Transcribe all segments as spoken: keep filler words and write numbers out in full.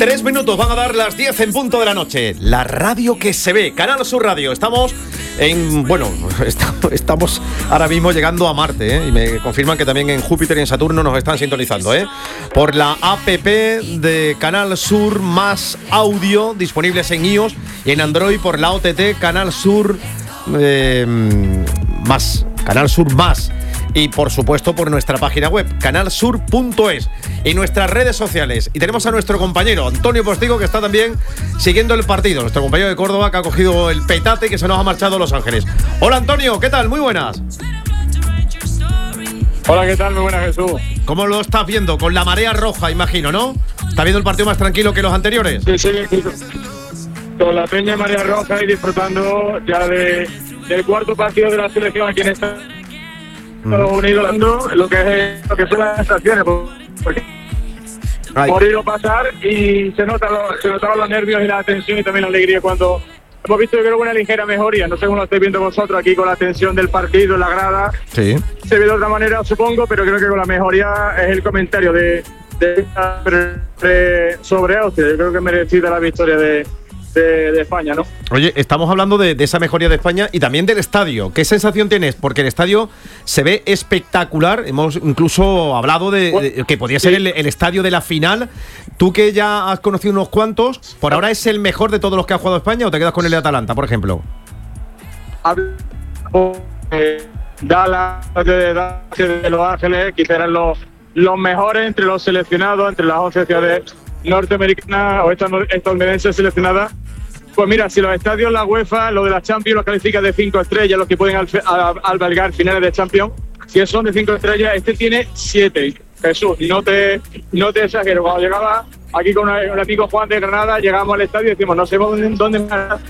Tres minutos, van a dar las diez en punto de la noche. La radio que se ve, Canal Sur Radio. Estamos en, bueno, estamos ahora mismo llegando a Marte, ¿eh? Y me confirman que también en Júpiter y en Saturno nos están sintonizando, ¿eh? Por la app de Canal Sur más audio, disponibles en iOS y en Android por la O T T Canal Sur eh, más, Canal Sur más. Y por supuesto por nuestra página web, canal sur punto es, y nuestras redes sociales. Y tenemos a nuestro compañero Antonio Postigo, que está también siguiendo el partido. Nuestro compañero de Córdoba, que ha cogido el petate y que se nos ha marchado a Los Ángeles. Hola Antonio, ¿qué tal? Muy buenas. Hola, ¿qué tal? Muy buenas, Jesús. ¿Cómo lo estás viendo? Con la marea roja, imagino, ¿no? ¿Estás viendo el partido más tranquilo que los anteriores? Sí, sí, con la peña marea roja y disfrutando ya de, del cuarto partido de la selección aquí en esta Estados Unidos, dando lo que es lo que son las sensaciones, porque por ir o pasar, y se nota lo, se notaban los nervios y la tensión y también la alegría cuando hemos visto, yo creo, una ligera mejoría. No sé cómo lo estáis viendo vosotros aquí con la tensión del partido, la grada. Sí. Se ve de otra manera, supongo, pero creo que con la mejoría es el comentario de, de, de sobre Austria. Yo creo que merecida la victoria de De, de España, ¿no? Oye, estamos hablando de, de esa mejoría de España y también del estadio. ¿Qué sensación tienes? Porque el estadio se ve espectacular. Hemos incluso hablado de, de que podía ser el, el estadio de la final. Tú, que ya has conocido unos cuantos, ¿por ahora es el mejor de todos los que ha jugado España o te quedas con el de Atalanta, por ejemplo? Dallas, de Los Ángeles, quizás eran los, los mejores entre los seleccionados, entre las once ciudades norteamericanas o estadounidenses seleccionadas. Pues mira, si los estadios, la UEFA, lo de la Champions, los califica de cinco estrellas, los que pueden alfe, a, albergar finales de Champions, si son de cinco estrellas, este tiene siete. Jesús, no te, no te exagero. Cuando llegaba aquí con un amigo Juan de Granada, llegamos al estadio y decimos, no sé dónde, dónde más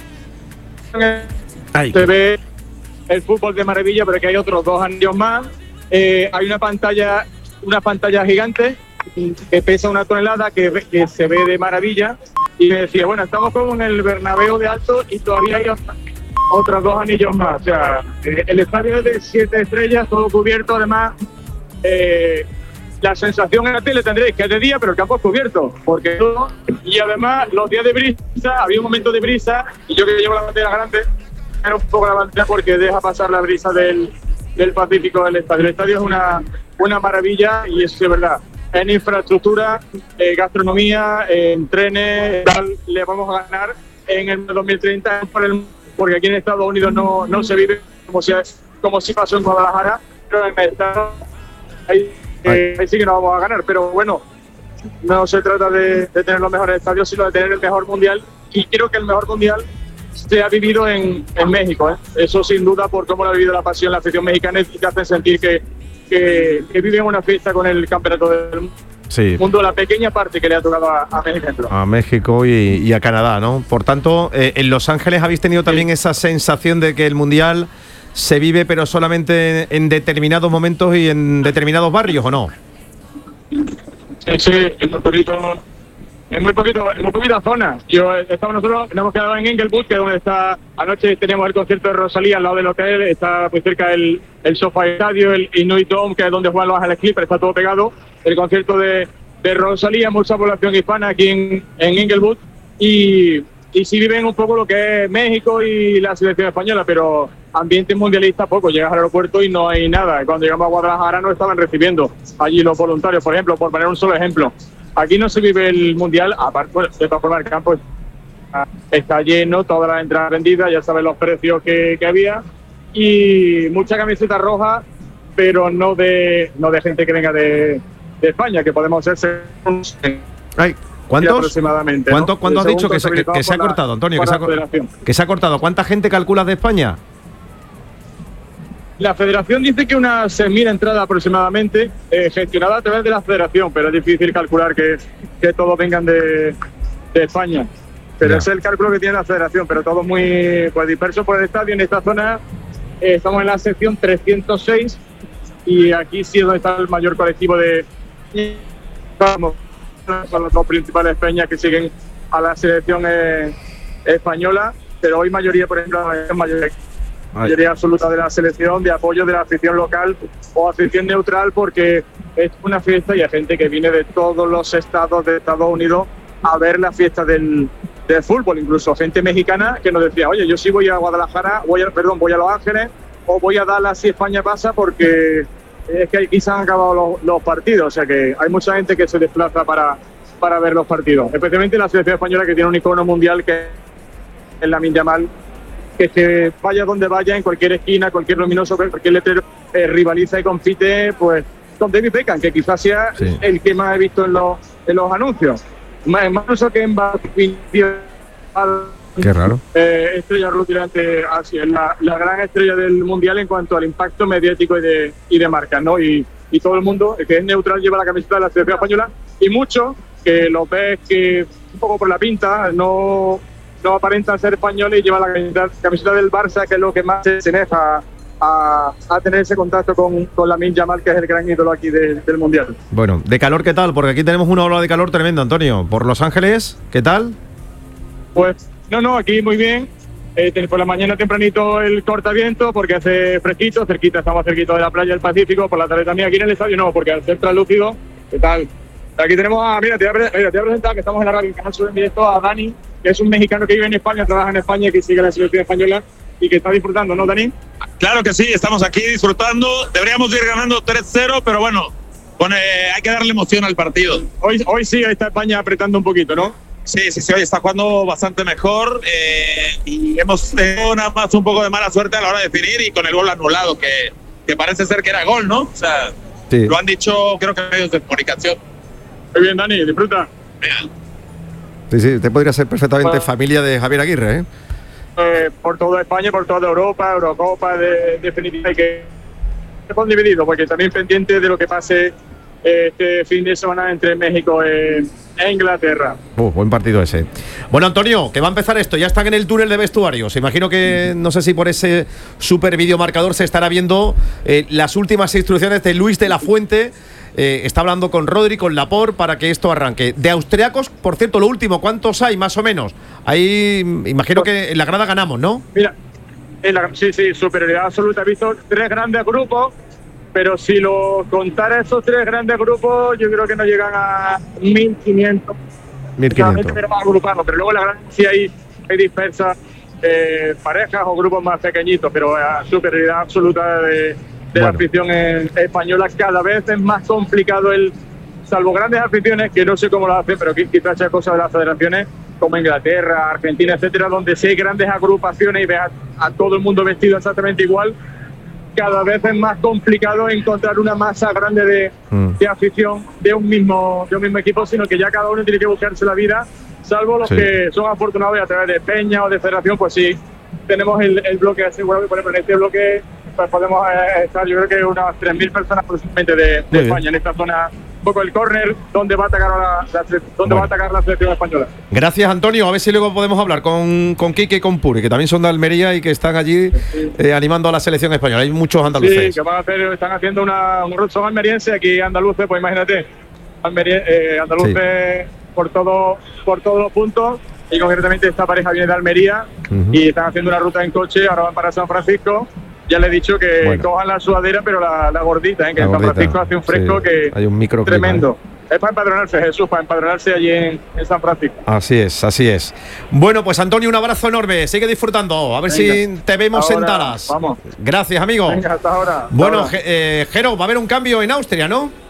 se ve el fútbol de maravilla, pero que hay otros dos anillos más. Eh, hay una pantalla, una pantalla gigante que pesa una tonelada, que, que se ve de maravilla. Y me decía, bueno, estamos como en el Bernabéu de alto y todavía hay otros dos anillos más. O sea, el estadio es de siete estrellas, todo cubierto. Además, eh, la sensación en la tele tendréis que es de día, pero el campo es cubierto. Porque todo, y además, los días de brisa, había un momento de brisa, y yo que llevo la bandera grande, era un poco la bandera porque deja pasar la brisa del, del Pacífico del estadio. El estadio es una, una maravilla, y eso es verdad. En infraestructura, eh, gastronomía, eh, en trenes, tal, le vamos a ganar en el dos mil treinta, por el, porque aquí en Estados Unidos no, no se vive como si, como si pasó en Guadalajara, pero en el estado ahí, eh, ahí sí que no vamos a ganar. Pero bueno, no se trata de, de tener los mejores estadios, sino de tener el mejor mundial, y creo que el mejor mundial se ha vivido en, en México, ¿eh? Eso sin duda, por cómo lo ha vivido la pasión, la afición mexicana, y te hacen sentir que Que, que viven una fiesta con el campeonato del sí. mundo, la pequeña parte que le ha tocado a, a México. A México y, y a Canadá, ¿no? Por tanto, eh, en Los Ángeles habéis tenido también sí. esa sensación de que el Mundial se vive, pero solamente en determinados momentos y en determinados barrios, ¿o no? Sí, sí, en muy poquito, en muy poquito, en muy poquita zona. Yo estamos nosotros, nos hemos quedado en Inglewood, que es donde está. Anoche teníamos el concierto de Rosalía al lado del hotel, está muy cerca el, el SoFi Estadio, el Inuit Dome, que es donde juegan los Ángeles Clippers, está todo pegado. El concierto de, de Rosalía, mucha población hispana aquí en, en Inglewood, y, y sí viven un poco lo que es México y la selección española, pero ambiente mundialista poco. Llegas al aeropuerto y no hay nada. Cuando llegamos a Guadalajara nos estaban recibiendo allí los voluntarios, por ejemplo, por poner un solo ejemplo. Aquí no se vive el mundial, aparte, bueno, de todas formas el campo está lleno, todas las entradas vendidas, ya sabes los precios que, que había, y mucha camiseta roja, pero no de no de gente que venga de, de España, que podemos ser Ay, ¿cuántos? Aproximadamente. ¿Cuánto, ¿no? ¿Cuánto has dicho que se, que, que se ha cortado, Antonio? Que se ha, que se ha cortado. ¿Cuánta gente calculas de España? La federación dice que unas seis mil entradas aproximadamente, eh, gestionadas a través de la federación, pero es difícil calcular que, que todos vengan de, de España. Pero ya. Ese es el cálculo que tiene la federación, pero todo muy pues, disperso por el estadio. En esta zona eh, estamos en la sección trescientos seis, y aquí sí es donde está el mayor colectivo de... Son los dos principales peñas que siguen a la selección eh, española, pero hoy mayoría, por ejemplo, la mayoría... mayoría absoluta de la selección, de apoyo de la afición local o afición neutral, porque es una fiesta y hay gente que viene de todos los estados de Estados Unidos a ver las fiestas del, del fútbol, incluso gente mexicana que nos decía, oye, yo sí voy a Guadalajara, voy a, perdón, voy a Los Ángeles o voy a Dallas si España pasa porque es que aquí se han acabado los, los partidos, o sea que hay mucha gente que se desplaza para, para ver los partidos, especialmente la selección española que tiene un icono mundial que es Lamine Yamal, que se vaya donde vaya, en cualquier esquina, cualquier luminoso, cualquier letrero, eh, rivaliza y compite pues con David Beckham, que quizás sea sí. el que más he visto en los, en los anuncios. Más, más eso que Mbappé. Qué raro. Eh, estrella rutilante, así es la, la gran estrella del mundial en cuanto al impacto mediático y de, y de marca, ¿no? Y, y todo el mundo que es neutral lleva la camiseta de la selección española y muchos que los ves que un poco por la pinta no, no aparentan ser españoles y llevan la camiseta, camiseta del Barça, que es lo que más se asemeja a, a tener ese contacto con, con Lamine Yamal, que es el gran ídolo aquí de, del mundial. Bueno, ¿de calor qué tal? Porque aquí tenemos una ola de calor tremendo, Antonio. ¿Por Los Ángeles qué tal? Pues no, no, aquí muy bien. Eh, por la mañana tempranito el cortaviento porque hace fresquito, cerquita, estamos cerquita de la playa del Pacífico. Por la tarde también aquí en el estadio no, porque al ser translúcido, ¿qué tal? Aquí tenemos a, mira, te voy a, mira, te voy a presentar que estamos en la radio, en Canal Sur en directo, a Dani, que es un mexicano que vive en España, trabaja en España, que sigue la selección española y que está disfrutando, ¿no, Dani? Claro que sí, estamos aquí disfrutando. Deberíamos ir ganando tres cero, pero bueno, con, eh, hay que darle emoción al partido. Hoy, hoy sí está España apretando un poquito, ¿no? Sí, sí, sí, hoy está jugando bastante mejor eh, y hemos tenido nada más un poco de mala suerte a la hora de definir y con el gol anulado, que, que parece ser que era gol, ¿no? O sea, sí. Lo han dicho, creo que medios de comunicación. Muy bien, Dani, disfruta. Bien. Sí, sí, usted podría ser perfectamente bueno, familia de Javier Aguirre, ¿eh? Eh, por toda España, por toda Europa, Eurocopa, de definitiva, hay que estar dividido, porque también pendiente de lo que pase eh, este fin de semana entre México e, e Inglaterra. Uh, buen partido ese. Bueno, Antonio, que va a empezar esto, ya están en el túnel de vestuarios. Imagino que, no sé si por ese super videomarcador se estará viendo eh, las últimas instrucciones de Luis de la Fuente. Eh, está hablando con Rodri, con Laporte, para que esto arranque. De austriacos, por cierto, lo último, ¿cuántos hay más o menos? Ahí, imagino que en la grada ganamos, ¿no? Mira, en la, sí, sí, superioridad absoluta. He visto tres grandes grupos, pero si lo contara esos tres grandes grupos, yo creo que no llegan a mil quinientos. mil quinientos. Pero pero luego la gran sí hay, hay dispersas eh, parejas o grupos más pequeñitos, pero la superioridad absoluta de... de bueno. la afición española. Cada vez es más complicado el, salvo grandes aficiones que no sé cómo lo hacen, pero quizás sea cosa de las federaciones como Inglaterra, Argentina, etcétera, donde sí hay grandes agrupaciones y ves a, a todo el mundo vestido exactamente igual. Cada vez es más complicado encontrar una masa grande de, mm. de afición de un mismo de un mismo equipo, sino que ya cada uno tiene que buscarse la vida, salvo los sí. que son afortunados y a través de Peña o de Federación, pues sí tenemos el, el bloque asegurado. Y por ejemplo, en este bloque pues podemos eh, estar, yo creo que unas tres mil personas aproximadamente de, de España, en esta zona, un poco el córner donde va a atacar la, la, donde bueno. va a atacar la selección española. Gracias, Antonio. A ver si luego podemos hablar con, con Quique y con Puri, que también son de Almería y que están allí sí. eh, animando a la selección española. Hay muchos andaluces. Sí, que van a hacer, están haciendo una, un son almeriense aquí andaluces, pues imagínate, almerie, eh, andaluces sí. por todo, por todos los puntos. Y concretamente esta pareja viene de Almería uh-huh. y están haciendo una ruta en coche, ahora van para San Francisco. Ya le he dicho que bueno. cojan la sudadera, pero la, la gordita, ¿eh? que la en San Francisco hace un fresco sí. que hay un micro tremendo. ¿eh? Es para empadronarse, Jesús, para empadronarse allí en, en San Francisco. Así es, así es. Bueno, pues Antonio, un abrazo enorme, sigue disfrutando. A ver Venga. si te vemos ahora, en Dallas. Vamos. Gracias, amigo. Venga, hasta ahora. Hasta bueno, ahora. Eh, Jero, va a haber un cambio en Austria, ¿no?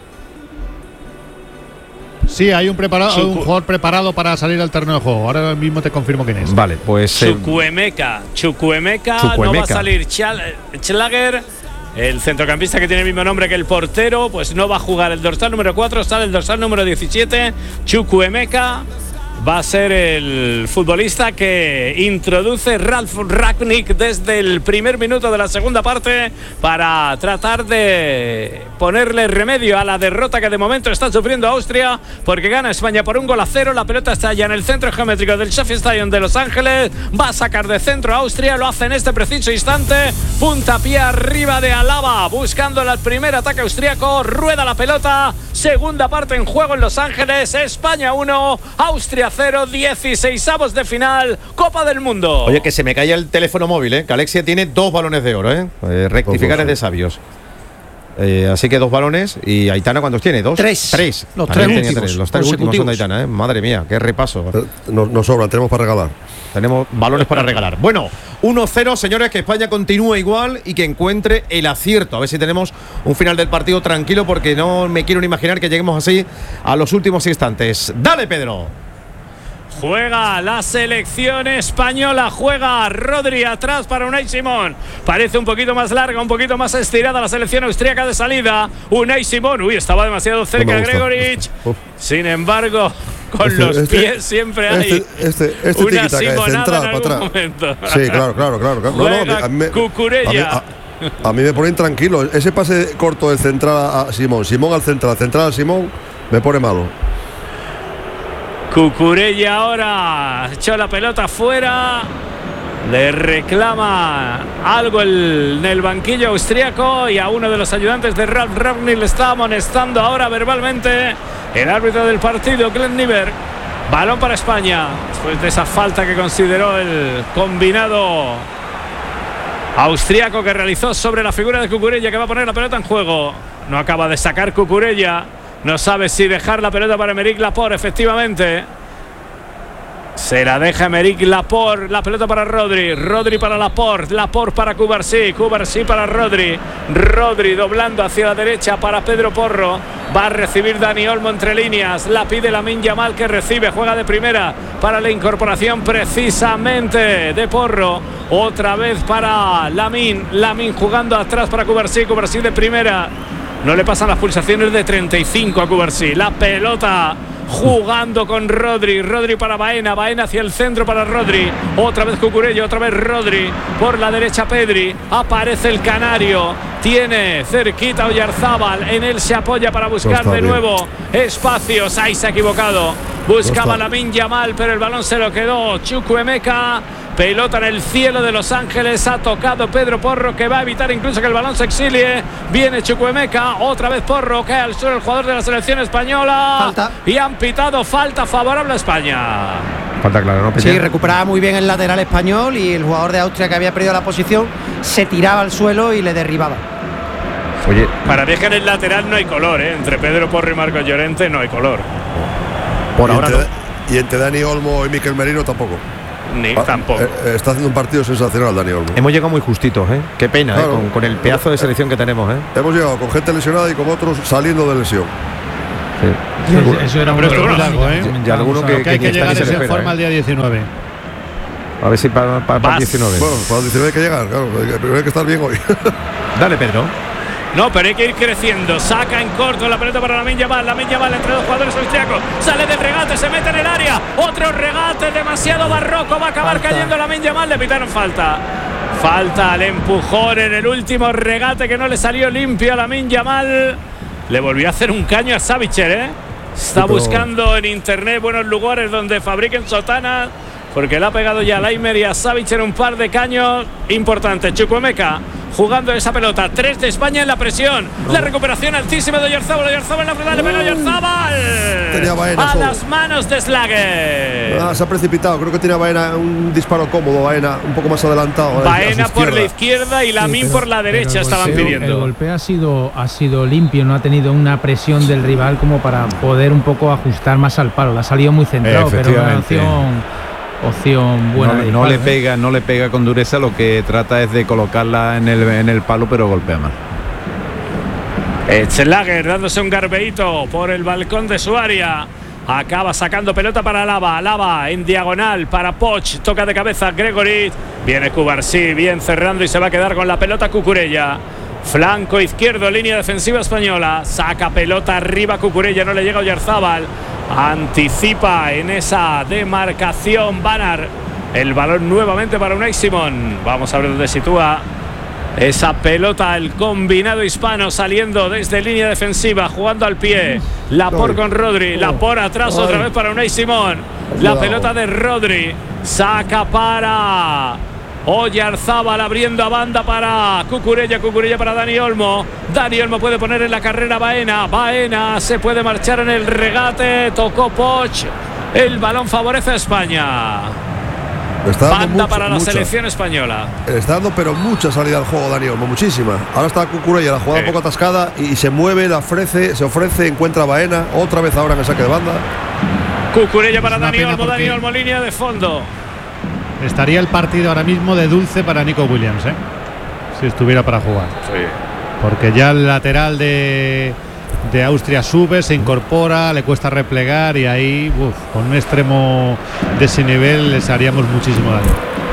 Sí, hay un, preparado, un jugador preparado para salir al terreno de juego. Ahora mismo te confirmo quién es. Vale, pues... Eh, Chukwuemeka. Chukwuemeka. No va a salir Schlager, el centrocampista que tiene el mismo nombre que el portero. Pues no va a jugar el dorsal número cuatro. Sale el dorsal número diecisiete. Chukwuemeka va a ser el futbolista que introduce Ralf Rangnick desde el primer minuto de la segunda parte para tratar de ponerle remedio a la derrota que de momento está sufriendo Austria, porque gana España por un gol a cero. La pelota está ya en el centro geométrico del Sheffield Stadium de Los Ángeles. Va a sacar de centro a Austria, lo hace en este preciso instante. Puntapié arriba de Alaba, buscando el primer ataque austriaco. Rueda la pelota, segunda parte en juego en Los Ángeles. España uno, Austria cero, dieciseisavos de final, Copa del Mundo. Oye, que se me cae el teléfono móvil, ¿eh? Que Alexia tiene dos balones de oro, ¿eh? eh rectificar es de sabios. Eh, así que dos balones. ¿Y Aitana cuántos tiene? ¿Dos? Tres. Tres. Los tres últimos. Tres. Los tres últimos son de Aitana, ¿eh? Madre mía, qué repaso. Nos no sobran, tenemos para regalar. Tenemos balones para regalar. Bueno, uno cero, señores, que España continúa igual y que encuentre el acierto. A ver si tenemos un final del partido tranquilo, porque no me quiero ni imaginar que lleguemos así a los últimos instantes. ¡Dale, Pedro! Juega la selección española, juega Rodri atrás para Unai Simón. Parece un poquito más larga, un poquito más estirada la selección austríaca de salida. Unai Simón, uy, estaba demasiado cerca no Gregoric. Sin embargo, con este, los este, pies siempre hay este, este, este una simonada simonada en para algún atrás. momento. Sí, claro, claro, claro. claro. Juega no, no, a mí me, Cucurella. A mí, a, a mí me ponen tranquilo. Ese pase corto del central a Simón, Simón al central, central a Simón, me pone malo. Cucurella ahora echó la pelota fuera, le reclama algo el, en el banquillo austríaco, y a uno de los ayudantes de Ralf Rangnick le está amonestando ahora verbalmente el árbitro del partido, Glenn Nyberg. Balón para España después de esa falta que consideró el combinado austríaco que realizó sobre la figura de Cucurella, que va a poner la pelota en juego. No acaba de sacar Cucurella. No sabe si dejar la pelota para Aymeric Laporte, efectivamente. Se la deja Aymeric Laporte, la pelota para Rodri, Rodri para Laporte, Laporte para Cubarsí, Cubarsí para Rodri, Rodri doblando hacia la derecha para Pedro Porro. Va a recibir Dani Olmo entre líneas, la pide Lamine Yamal, que recibe, juega de primera para la incorporación precisamente de Porro. Otra vez para Lamine, Lamine jugando atrás para Cubarsí, Cubarsí de primera. No le pasan las pulsaciones de treinta y cinco a Cubarsí. La pelota jugando con Rodri. Rodri para Baena. Baena hacia el centro para Rodri. Otra vez Cucurella, otra vez Rodri. Por la derecha Pedri. Aparece el canario. Tiene cerquita Oyarzábal. En él se apoya para buscar de nuevo espacios. Ahí se ha equivocado. Buscaba Lamine Yamal, pero el balón se lo quedó Chukwuemeka. Pelota en el cielo de Los Ángeles. Ha tocado Pedro Porro, que va a evitar incluso que el balón se exilie. Viene Chukwuemeka. Otra vez Porro. Cae al suelo el jugador de la selección española. Falta. Y han pitado falta favorable a España. Falta clara, ¿no, Peña? Sí, recuperaba muy bien el lateral español, y el jugador de Austria, que había perdido la posición, se tiraba al suelo y le derribaba. Oye, Para mí es que en el lateral no hay color, ¿eh? Entre Pedro Porro y Marcos Llorente no hay color. por y ahora entre, no. Y entre Dani Olmo y Mikel Merino tampoco. Ni Ah, tampoco. eh, eh, está haciendo un partido sensacional Dani Olmo. Hemos llegado muy justitos, ¿eh? Qué pena, Claro. ¿eh? Con, con el pedazo de selección que tenemos, ¿eh? Hemos llegado con gente lesionada y con otros saliendo de lesión. Sí. Eso, eso era un Pero bueno, milagro, ¿eh? y alguno que- que hay que que ni está llegar ni se le en espera, forma ¿eh? el día diecinueve. A ver si para, para, para el diecinueve. Bueno, para el diecinueve hay que llegar, claro. Primero hay que estar bien hoy. Dale, Pedro. No, pero hay que ir creciendo. Saca en corto la pelota para Lamine Yamal. Lamine Yamal entre dos jugadores austriacos. Sale del regate, se mete en el área. Otro regate demasiado barroco. Va a acabar falta. cayendo Lamine Yamal. Le pitaron falta. Falta al empujón en el último regate, que no le salió limpio a Lamine Yamal. Le volvió a hacer un caño a Savitzer, ¿eh? Está Sí, pero... buscando en internet buenos lugares donde fabriquen sotanas, porque le ha pegado ya a Laimer y a Savitzer un par de caños importantes. Chukwuemeka jugando esa pelota. Tres de España en la presión. No. La recuperación altísima de Oyarzábal. Oyarzábal en la frontal. Uh, Oyarzábal. Tenía Baena a solo. las manos de Slager. Ah, se ha precipitado. Creo que tenía Baena un disparo cómodo. Baena un poco más adelantado. Baena por la izquierda y Lamine sí, por la derecha estaban golpeo, pidiendo. El golpeo ha sido, ha sido limpio. No ha tenido una presión del rival como para poder un poco ajustar más al palo. La ha salido muy centrado, pero una opción... opción buena. No, de no palo, le ¿eh? pega, no le pega con dureza, lo que trata es de colocarla en el, en el palo, pero golpea mal. Schlager dándose un garbeíto por el balcón de su área. Acaba sacando pelota para Lava. Lava en diagonal para Poch. Toca de cabeza Gregory. Viene Cubarsí, bien cerrando, y se va a quedar con la pelota Cucurella. Flanco izquierdo, línea defensiva española. Saca pelota arriba Cucurella, no le llega Oyarzábal. Anticipa en esa demarcación Banar. El balón nuevamente para Unai Simón. Vamos a ver dónde sitúa esa pelota el combinado hispano, saliendo desde línea defensiva, jugando al pie. Laporte con Rodri. Laporte atrás otra vez para Unai Simón. La pelota de Rodri. Saca para Oyarzábal, abriendo a banda para Cucurella. Cucurella para Dani Olmo. Dani Olmo puede poner en la carrera Baena. Baena se puede marchar en el regate. Tocó Poch. El balón favorece a España. Está dando Banda mucho, para la mucha. selección española. Está dando pero mucha salida al juego Dani Olmo, muchísima. Ahora está Cucurella, la jugada Sí. un poco atascada y se mueve, la ofrece, se ofrece, encuentra a Baena, otra vez ahora en el saque de banda. Cucurella para Es una Dani pena Olmo, porque- Dani Olmo, línea de fondo. Estaría el partido ahora mismo de dulce para Nico Williams, ¿eh? Si estuviera para jugar. Sí. Porque ya el lateral de, de Austria sube, se incorpora, le cuesta replegar y ahí, uf, con un extremo de ese nivel les haríamos muchísimo daño.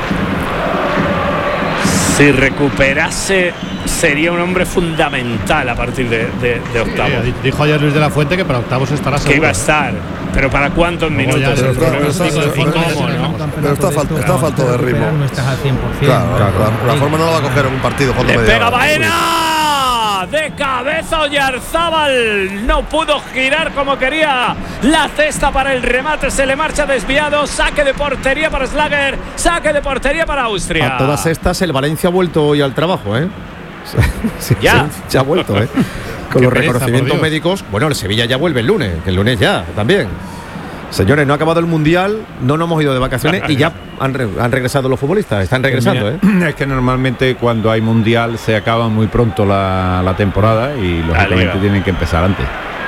Si recuperase, sería un hombre fundamental a partir de, de, de octavos. Sí, dijo ayer Luis de la Fuente que para octavos estará seguro. Que iba a estar, pero ¿para cuántos Luego minutos? ya El se- Pero problema está- es pero está- cómo, pero ¿no? Pero está fal- está falto de ritmo. No estás al cien por cien. Claro, ¿no? claro, la, la forma no la va a coger en un partido cuando Le media pega hora. Baena. De cabeza Oyarzábal. No pudo girar como quería. La cesta para el remate. Se le marcha desviado. Saque de portería para Schlager. Saque de portería para Austria. A todas estas, el Valencia ha vuelto hoy al trabajo, ¿eh? Sí, Ya. sí, ya ha vuelto, ¿eh? Con Qué los pereza, reconocimientos por Dios. médicos. Bueno, el Sevilla ya vuelve el lunes, que el lunes ya también. Señores, no ha acabado el Mundial, no nos hemos ido de vacaciones y ya han, re- han regresado los futbolistas, están regresando, ¿eh? Mira, es que normalmente cuando hay mundial se acaba muy pronto la, la temporada y lógicamente liga. tienen que empezar antes.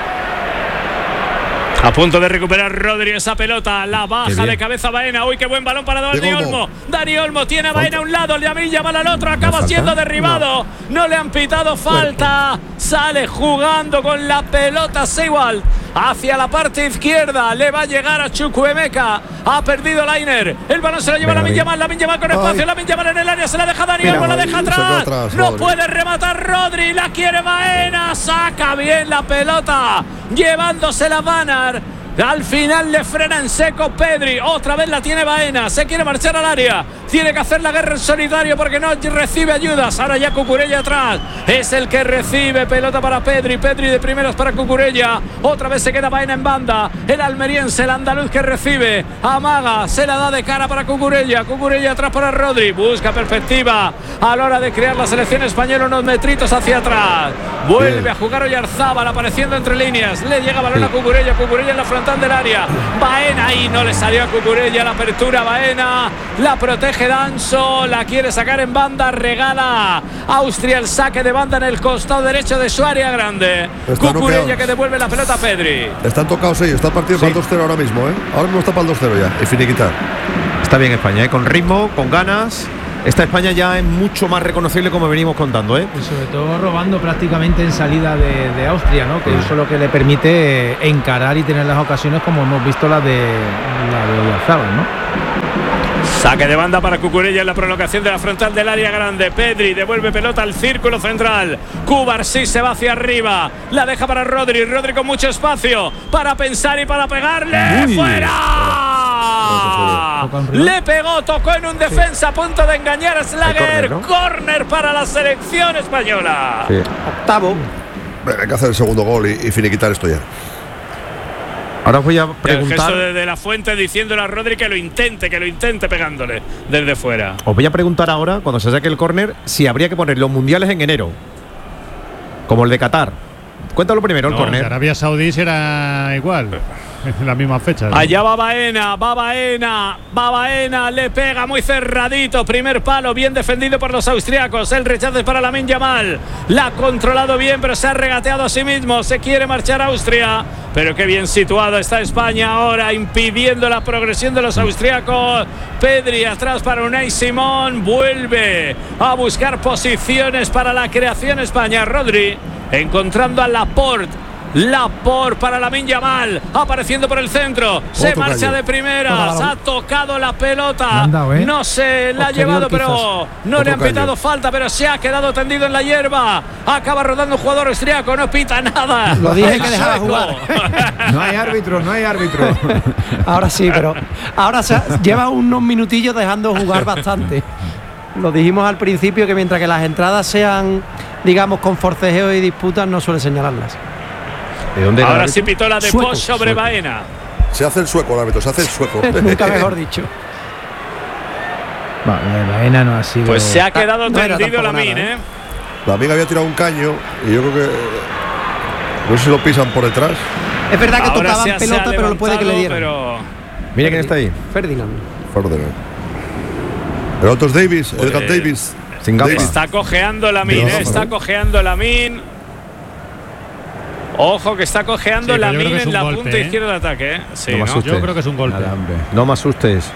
A punto de recuperar Rodri esa pelota. La Qué baja bien. de cabeza Baena. Uy, qué buen balón para Dani Diego Olmo. Olmo. Dani Olmo tiene a Baena a un lado. Le llama al otro. Acaba falta? siendo derribado. No. le han pitado falta. Sale jugando con la pelota Seiwald hacia la parte izquierda. Le va a llegar a Chukwuemeka. Ha perdido Lainer. El balón se lo lleva Venga, Lamin David. Yamal. Lamin Yamal con espacio. Ay. Lamin Yamal en el área. Se la deja Dani Mira, Olmo. La deja se quedó atrás. atrás, No Rodri. puede rematar Rodri. La quiere Baena. Saca bien la pelota. Llevándose la Banar. Al final le frena en seco Pedri. Otra vez la tiene Baena. Se quiere marchar al área. Tiene que hacer la guerra en solitario porque no recibe ayudas. Ahora ya Cucurella atrás. Es el que recibe. Pelota para Pedri. Pedri de primeras para Cucurella. Otra vez se queda Baena en banda. El almeriense, el andaluz que recibe. Amaga. Se la da de cara para Cucurella. Cucurella atrás para Rodri. Busca perspectiva a la hora de crear la selección española. Unos metritos hacia atrás. Vuelve Bien. a jugar Oyarzábal apareciendo entre líneas. Le llega balón a Cucurella. Cucurella en la frontal del área. Baena ahí no le salió a Cucurella la apertura. Baena la protege Danso. La quiere sacar en banda. Regala Austria el saque de banda en el costado derecho de su área grande. Están Cucurella noqueados. que devuelve la pelota a Pedri. Están tocados ellos, está el partido para el dos cero ahora mismo, ¿eh? Ahora mismo está para el dos cero ya, y finiquitar. Está bien España, ¿eh? Con ritmo, con ganas. Esta España ya es mucho más reconocible como venimos contando, ¿eh? Y sobre todo robando prácticamente en salida de, de Austria, ¿no? Que eso es lo que le permite eh, encarar y tener las ocasiones como hemos visto las de la de Oyarzábal, ¿no? Saque de banda para Cucurella en la prolongación de la frontal del área grande. Pedri devuelve pelota al círculo central. Cubarsí se va hacia arriba. La deja para Rodri. Rodri con mucho espacio para pensar y para pegarle. Uy. ¡Fuera! Le pegó, tocó en un defensa a punto de engañar a Schlager. córner, ¿no? Córner para la selección española. Sí. Octavo. Bueno, hay que hacer el segundo gol y, y finiquitar esto ya. Ahora os voy a El preguntar. gesto de, de la Fuente diciéndole a Rodri que lo intente, que lo intente pegándole desde fuera. Os voy a preguntar ahora, cuando se saque el córner, si habría que poner los mundiales en enero. Como el de Qatar. Cuéntalo primero, el No, de córner. Arabia Saudí será igual. En la misma fecha. ¿no? Allá va Baena, va Baena, va Baena, le pega muy cerradito. Primer palo, bien defendido por los austriacos. El rechazo es para Lamin Yamal. La ha controlado bien, pero se ha regateado a sí mismo. Se quiere marchar a Austria. Pero qué bien situado está España ahora, impidiendo la progresión de los austriacos. Pedri atrás para Unai Simón. Vuelve a buscar posiciones para la creación España. Rodri encontrando a Laporte. Laporte para Lamin Yamal, apareciendo por el centro. Se Otro marcha gallo. de primeras. Ha tocado la pelota. Le han dado, ¿eh? No se la ha Posterior, llevado, pero quizás. no Otro le han pitado gallo. falta, pero se ha quedado tendido en la hierba. Acaba rodando un jugador austriaco, no pita nada. Lo dije El que dejaba sueco. jugar. No hay árbitro, no hay árbitro. Ahora sí, pero ahora se lleva unos minutillos dejando jugar bastante. Lo dijimos al principio que mientras que las entradas sean, digamos, con forcejeo y disputas, no suele señalarlas. ¿De dónde era el Ahora sí árbitro? pitó la de Sueco, Post sobre sueco. Baena. Se hace el sueco el árbitro, se hace el sueco. Nunca mejor dicho. Bueno, la de Baena no ha sido. Pues se ha quedado no era tendido tampoco Lamin, nada, ¿eh? La amiga había tirado un caño y yo creo que. No sé si lo pisan por detrás. Es verdad que Ahora tocaban se ha- se ha pelota, pero lo puede que le levantado, dieran. pero Mira quién está ahí. Ferdinand. Ferdinand. El otro es Davis, pues, Edgar Davis. Sin gafas. Está cojeando Lamine, eh, está cojeando Lamine. Ojo que está cojeando sí, Lamine en la golpe, punta eh. izquierda de ataque. ¿eh? Sí, no ¿no? Yo creo que es un golpe. No me asustes.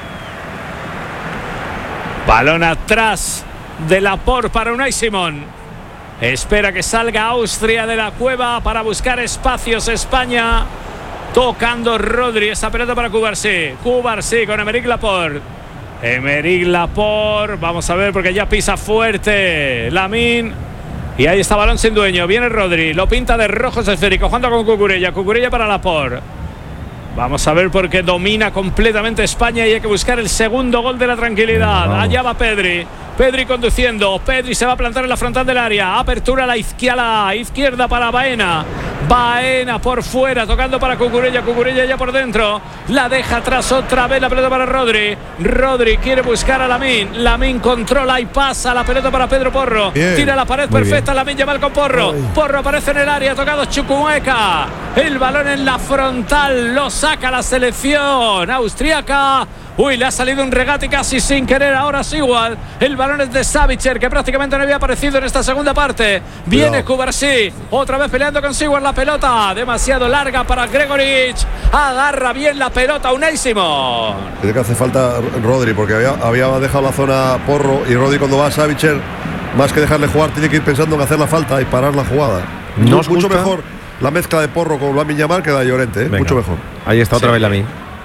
Balón atrás de Laporte para Unai Simón. Espera que salga Austria de la cueva para buscar espacios España. Tocando Rodri, esa pelota para Cubarsí. Cubarsí con Aymeric Laporte. Aymeric Laporte, vamos a ver porque ya pisa fuerte Lamine. Y ahí está balón sin dueño, viene Rodri, lo pinta de rojo esférico, jugando con Cucurella, Cucurella para Laporte. Vamos a ver porque domina completamente España y hay que buscar el segundo gol de la tranquilidad. Vamos. Allá va Pedri. Pedri conduciendo. Pedri se va a plantar en la frontal del área. Apertura a la izquierda, izquierda para Baena. Baena por fuera, tocando para Cucurella. Cucurella ya por dentro. La deja atrás otra vez la pelota para Rodri. Rodri quiere buscar a Lamine. Lamine controla y pasa la pelota para Pedro Porro. Bien. Tira la pared muy perfecta. Lamine Yamal con Porro. Ay. Porro aparece en el área. Tocado Chukwuemeka. El balón en la frontal. Lo saca la selección austriaca. Uy, le ha salido un regate casi sin querer. Ahora sí igual. El balón es de Savicer, que prácticamente no había aparecido en esta segunda parte. Viene Cubarsí. Otra vez peleando con Sigual la pelota. Demasiado larga para Gregoric. Agarra bien la pelota Unai Simón. Tiene que hace falta Rodri, porque había, había dejado la zona Porro. Y Rodri cuando va a Savicer, más que dejarle jugar, tiene que ir pensando en hacer la falta y parar la jugada. No mucho gusta? Mejor la mezcla de Porro con Lamine Yamal que da Llorente. ¿eh? Mucho mejor. Ahí está otra sí. vez Lamine.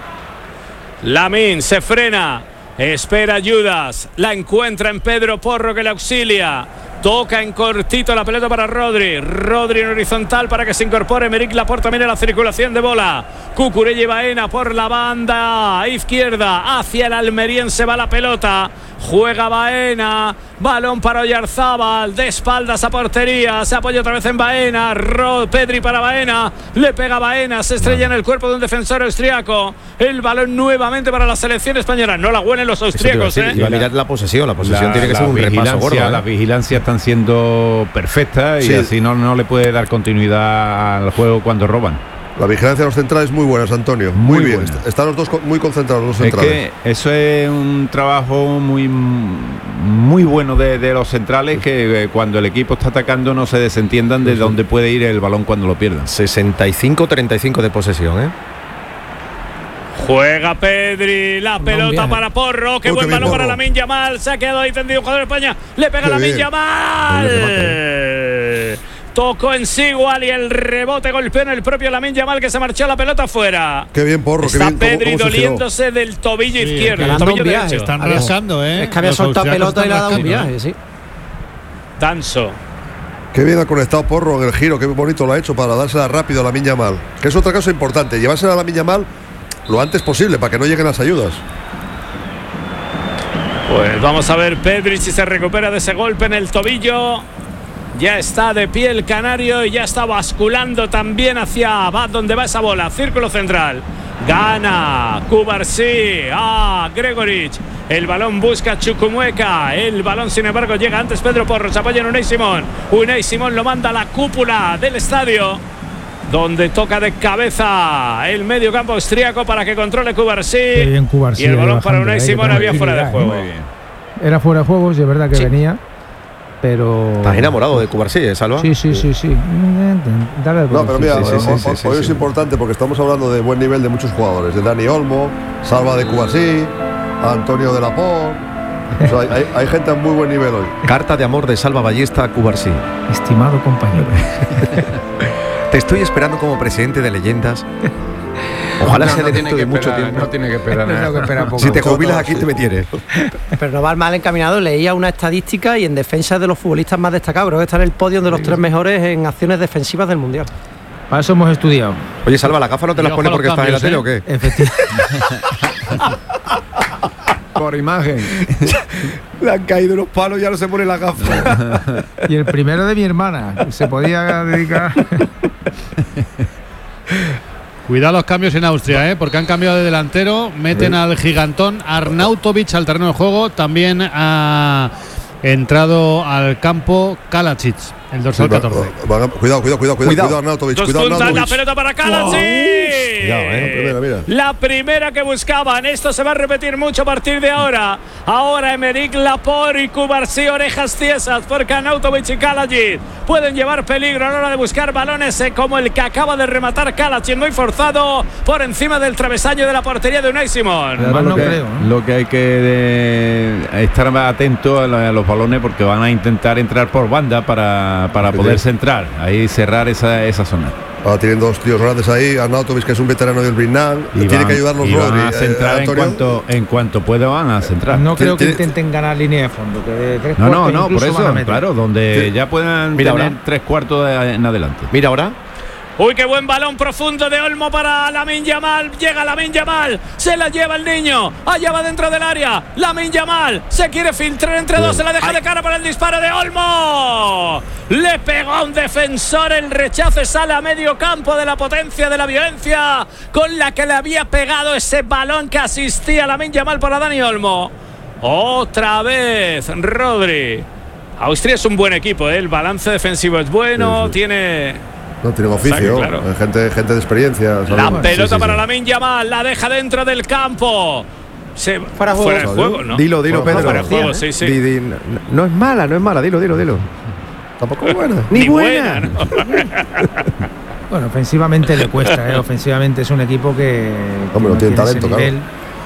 Lamine se frena, espera ayudas, la encuentra en Pedro Porro que le auxilia. Toca en cortito la pelota para Rodri. Rodri en horizontal para que se incorpore Aymeric Laporte también en la circulación de bola. Cucurella y Baena por la banda izquierda. Hacia el almeriense va la pelota. Juega Baena. Balón para Oyarzábal. De espaldas a portería. Se apoya otra vez en Baena. Rod, Pedri para Baena. Le pega Baena. Se estrella en el cuerpo de un defensor austriaco. El balón nuevamente para la selección española. No la huelen los austriacos. ¿eh? Iba a mirar la posesión. La posesión la, tiene que ser un repaso gordo. ¿eh? La vigilancia están siendo perfectas y sí. así no, no le puede dar continuidad al juego cuando roban. La vigilancia de los centrales muy buena, Antonio. Muy, muy bien. Buena. Están los dos muy concentrados los centrales. Es que eso es un trabajo muy muy bueno de, de los centrales, que eh, cuando el equipo está atacando no se desentiendan de sí. dónde puede ir el balón cuando lo pierdan. sesenta y cinco treinta y cinco de posesión, ¿eh? Juega Pedri, la pelota para Porro. Qué oh, buen qué balón para Lamine Yamal. Se ha quedado ahí tendido un jugador de España. Le pega Lamine Yamal. Tocó en Sigual y el rebote golpeó en el propio Lamine Yamal, que se marchó la pelota afuera. Qué bien, Porro. Está qué bien, Pedri ¿cómo, cómo doliéndose del tobillo sí, izquierdo. El tobillo derecho. Están rascando, ¿eh? Es que había soltado pelota y le ha dado un viaje, sí. Danso. Qué bien ha conectado Porro en el giro. Qué bonito lo ha hecho para dársela rápido a Lamine Yamal. Que es otra cosa importante. Llevársela a Lamine Yamal lo antes posible para que no lleguen las ayudas. Pues vamos a ver Pedri si se recupera de ese golpe en el tobillo. Ya está de pie el canario y ya está basculando también hacia va donde va esa bola. Círculo central. Gana Cubarsí. Ah, Gregoric. El balón busca Chukwuemeka. El balón, sin embargo, llega antes Pedro Porro. Se apoya en Unai Simón. Unai Simón lo manda a la cúpula del estadio, donde toca de cabeza el medio campo austríaco para que controle Cubarsí. Cubarsí y el balón para Unai Simón había fuera de juego. Muy bien. Era fuera de juego, es verdad que sí. venía, pero... Estás enamorado de Cubarsí, ¿eh, Salva? Sí, sí, sí, sí. Dale no, pero mira, sí, sí, sí, sí, hoy sí, es sí. importante porque estamos hablando de buen nivel de muchos jugadores. De Dani Olmo, Salva de Cubarsí, Antonio de Laporte. O sea, hay, hay, hay gente a muy buen nivel hoy. Carta de amor de Salva Ballesta a Cubarsí. Estimado compañero. Te estoy esperando como presidente de Leyendas. Ojalá no, sea no dentro de esperar, mucho tiempo. No tiene que esperar nada. que esperar poco. Si te jubilas aquí te me tienes. Pero no va mal encaminado. Leía una estadística y en defensa de los futbolistas más destacados. Creo que está en el podio de los tres mejores en acciones defensivas del Mundial. Para eso hemos estudiado. Oye, Salva, ¿la gafa no te las pones porque estás en la tele o qué? Efectivamente. Por imagen. Le han caído los palos, ya no se pone la gafa. Y el primero de mi hermana se podía dedicar. Cuidado los cambios en Austria, ¿eh? Porque han cambiado de delantero. Meten sí. al gigantón Arnautovic al terreno de juego. También ha entrado al campo Kalajic. El dorsal catorce. Va, va, cuidado, cuidado, cuidado, cuidado, cuidado, Arnautovic. Dos Cuidado, puntas, Arnautovic. la pelota para Kalajic. Wow. Cuidado, eh. La primera, mira. La primera que buscaban. Esto se va a repetir mucho a partir de ahora. Ahora Emerick Laporte y Cubarsí, orejas tiesas, porque Arnautovic y Kalajic pueden llevar peligro a la hora de buscar balones, eh, como el que acaba de rematar Kalajic, muy forzado por encima del travesaño de la portería de Unai Simón. Además, no lo, que, creo, ¿no? lo que hay que de, estar más atento a, la, a los balones, porque van a intentar entrar por banda para, para poder centrar, ahí cerrar esa, esa zona. Ahora tienen dos tíos grandes ahí, Arnautovic, que es un veterano del Brignán, y tiene que ayudarnos y van Rodri. a centrar eh, en cuanto en cuanto pueda, van a centrar. No creo que tiene- intenten ganar línea de fondo, que de tres No, no, cuartos no, por incluso van a eso, meter. claro, donde Sí. ya puedan Mira tener ahora. tres cuartos de- en adelante. Mira ahora. Uy, qué buen balón profundo de Olmo para Lamine Yamal. Llega Lamine Yamal, se la lleva el niño. Allá va dentro del área. Lamine Yamal se quiere filtrar entre dos, se la deja de cara para el disparo de Olmo. Le pegó a un defensor, el rechace sale a medio campo de la potencia de la violencia con la que le había pegado ese balón que asistía Lamine Yamal para Dani Olmo. Otra vez Rodri. Austria es un buen equipo, ¿eh? El balance defensivo es bueno, Sí, sí. tiene... No tienen oficio, O sea que, claro. eh, gente, gente de experiencia. La sabemos. pelota Sí, sí, para sí. Lamine Yamal, la deja dentro del campo. Se, Fuera de juego. fuera de juego, ¿no? Dilo, dilo, Bueno, Pedro. fuera de juego, sí, sí. Di, di, no, no es mala, no es mala, dilo, dilo, dilo. Tampoco es buena. Ni Ni buena. buena, ¿no? Bueno, ofensivamente le cuesta, ¿eh? Ofensivamente es un equipo que, que Hombre, no tiene ese talento, nivel.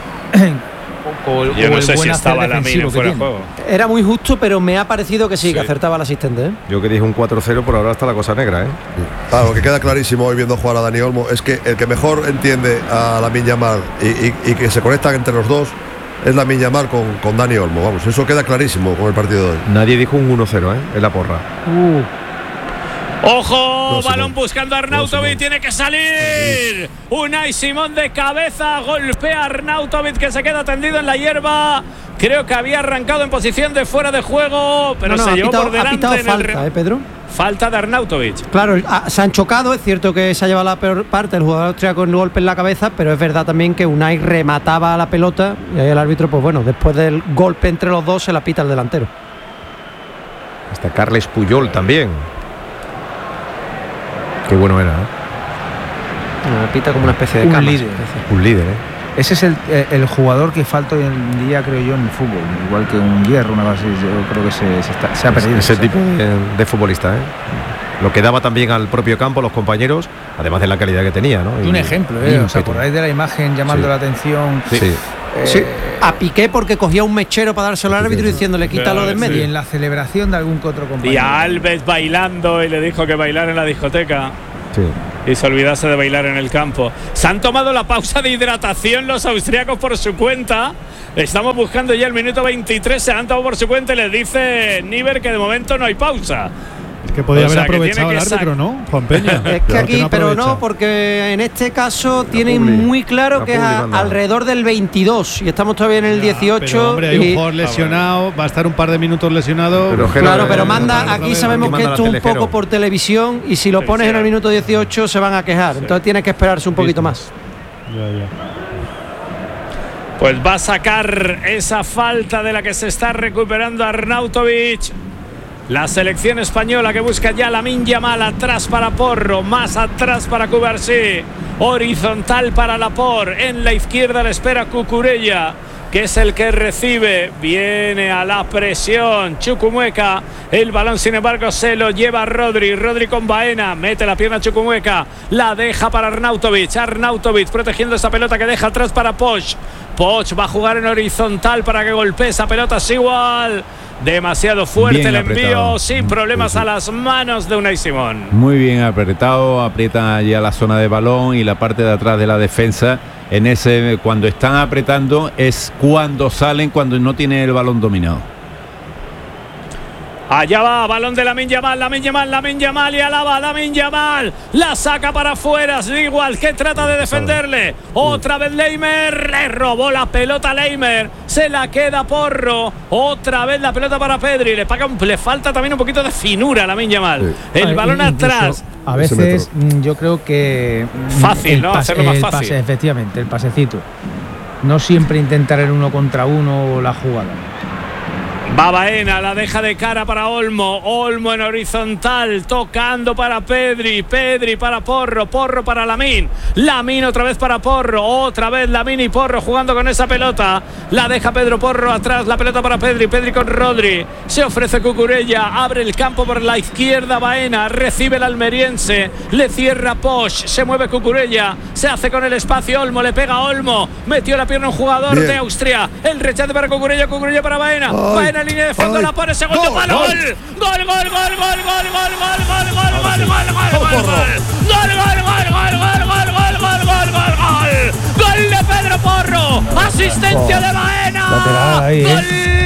O el- Yo o no el sé si buen hacer estaba Lamine defensivo que fuera de tiene. juego. Era muy justo, pero me ha parecido que sí, que Sí. acertaba el asistente, ¿eh? Yo que dije un cuatro cero, por ahora está la cosa negra, ¿eh? Claro, lo que queda clarísimo hoy viendo jugar a Dani Olmo es que el que mejor entiende a Lamine Yamal y, y, y que se conectan entre los dos es Lamine Yamal con, con Dani Olmo. Vamos, eso queda clarísimo con el partido de hoy. Nadie dijo un uno cero, ¿eh? En la porra. Uh, Ojo, No, balón Simón. buscando a Arnautovic, Simón. tiene que salir. Unai Simón de cabeza, golpea a Arnautovic, que se queda tendido en la hierba. Creo que había arrancado en posición de fuera de juego, pero no, no, se ha llevó pitado, por ha delante pitado en el falta, re- ¿eh, Pedro? Falta de Arnautovic. Claro, ah, se han chocado, es cierto que se ha llevado la peor parte el jugador austriaco con un golpe en la cabeza, pero es verdad también que Unai remataba la pelota y ahí el árbitro, pues bueno, después del golpe entre los dos se la pita el delantero. Está Carles Puyol también. Qué bueno era, ¿eh? La pita como una especie de Un cama. líder. Un líder, ¿eh? Ese es el, eh, el jugador que falta hoy en día, creo yo, en el fútbol. Igual que un Hierro, una base, yo creo que se, se, está- se ha perdido. Ese esa- tipo de, de futbolista, ¿eh? Lo que daba también al propio campo, los compañeros, además de la calidad que tenía, ¿no? Y un Y- ejemplo, ¿eh? ¿Os ímpetu. acordáis de la imagen llamando Sí. la atención? Sí. Eh, Sí, a Piqué porque cogía un mechero para dárselo al árbitro diciéndole quítalo de en Y medio. en la celebración de algún que otro compañero. Y a Alves bailando y le dijo que bailar en la discoteca. Sí. Y se olvidase de bailar en el campo. Se han tomado la pausa de hidratación los austríacos por su cuenta. Estamos buscando ya el minuto veintitrés. Se han tomado por su cuenta y les dice Niver que de momento no hay pausa. Es que podía O sea, haber que aprovechado tiene el que árbitro, sac- ¿no? Juan Peña. Es que Claro, aquí, no pero aprovecha. no, porque en este caso tienen Publi. muy claro La que es Publi a- manda. alrededor del veintidós y estamos todavía en el Ya, dieciocho. pero, hombre, hay y- un jugador lesionado, va a estar un par de minutos lesionado. Pero Claro, Gelo, pero eh, manda, otra aquí vez, sabemos aquí que manda esto la es un Telejero. poco por televisión y si lo Sí, pones sí, en el eh. minuto dieciocho se van a quejar. Entonces tienes que esperarse un poquito más. Ya, ya. Pues va a sacar esa falta de la que se está recuperando Arnautovic. La selección española que busca ya Lamine Yamal, atrás para Porro, más atrás para Cubarsí, horizontal para Laporte, en la izquierda le espera Cucurella, que es el que recibe, viene a la presión Chukwuemeka, el balón sin embargo se lo lleva Rodri, Rodri con Baena, mete la pierna Chukwuemeka, la deja para Arnautovic, Arnautovic protegiendo esa pelota que deja atrás para Poch, Poch va a jugar en horizontal para que golpee esa pelota, es igual, demasiado fuerte Bien el envío, apretado. sin problemas Sí, sí. a las manos de Unai Simón. Muy bien apretado, aprieta ya la zona de balón y la parte de atrás de la defensa. En ese, cuando están apretando es cuando salen, cuando no tiene el balón dominado. Allá va, balón de Lamine Yamal, Lamine Yamal, Lamine Yamal y alaba Lamine Yamal, la saca para afuera, igual que trata de defenderle, otra vez Leimer, le robó la pelota a Leimer, se la queda Porro, otra vez la pelota para Pedri, le, paga un- le falta también un poquito de finura a Lamine Yamal, el Ah, balón incluso atrás. A Ese veces mm, yo creo que mm, Fácil, el ¿no? pase- Hacerlo más el fácil. pase, efectivamente, el pasecito. No siempre intentar el uno contra uno o la jugada. Va Baena, la deja de cara para Olmo. Olmo en horizontal, tocando para Pedri. Pedri para Porro. Porro para Lamine. Lamine otra vez para Porro. Otra vez Lamine y Porro jugando con esa pelota. La deja Pedro Porro atrás. La pelota para Pedri. Pedri con Rodri. Se ofrece Cucurella. Abre el campo por la izquierda Baena. Recibe el almeriense. Le cierra Posch. Se mueve Cucurella. Se hace con el espacio Olmo. Le pega Olmo. Metió la pierna un jugador Bien. de Austria. El rechace para Cucurella. Cucurella para Baena. Ay. Baena línea de fondo, ay, la pone, segundo gol, palo, gol, gol, gol, gol, gol, gol, gol, gol, gol, gol, gol, gol, gol, gol, gol, gol, gol, gol de Pedro Porro, asistencia de Baena, gol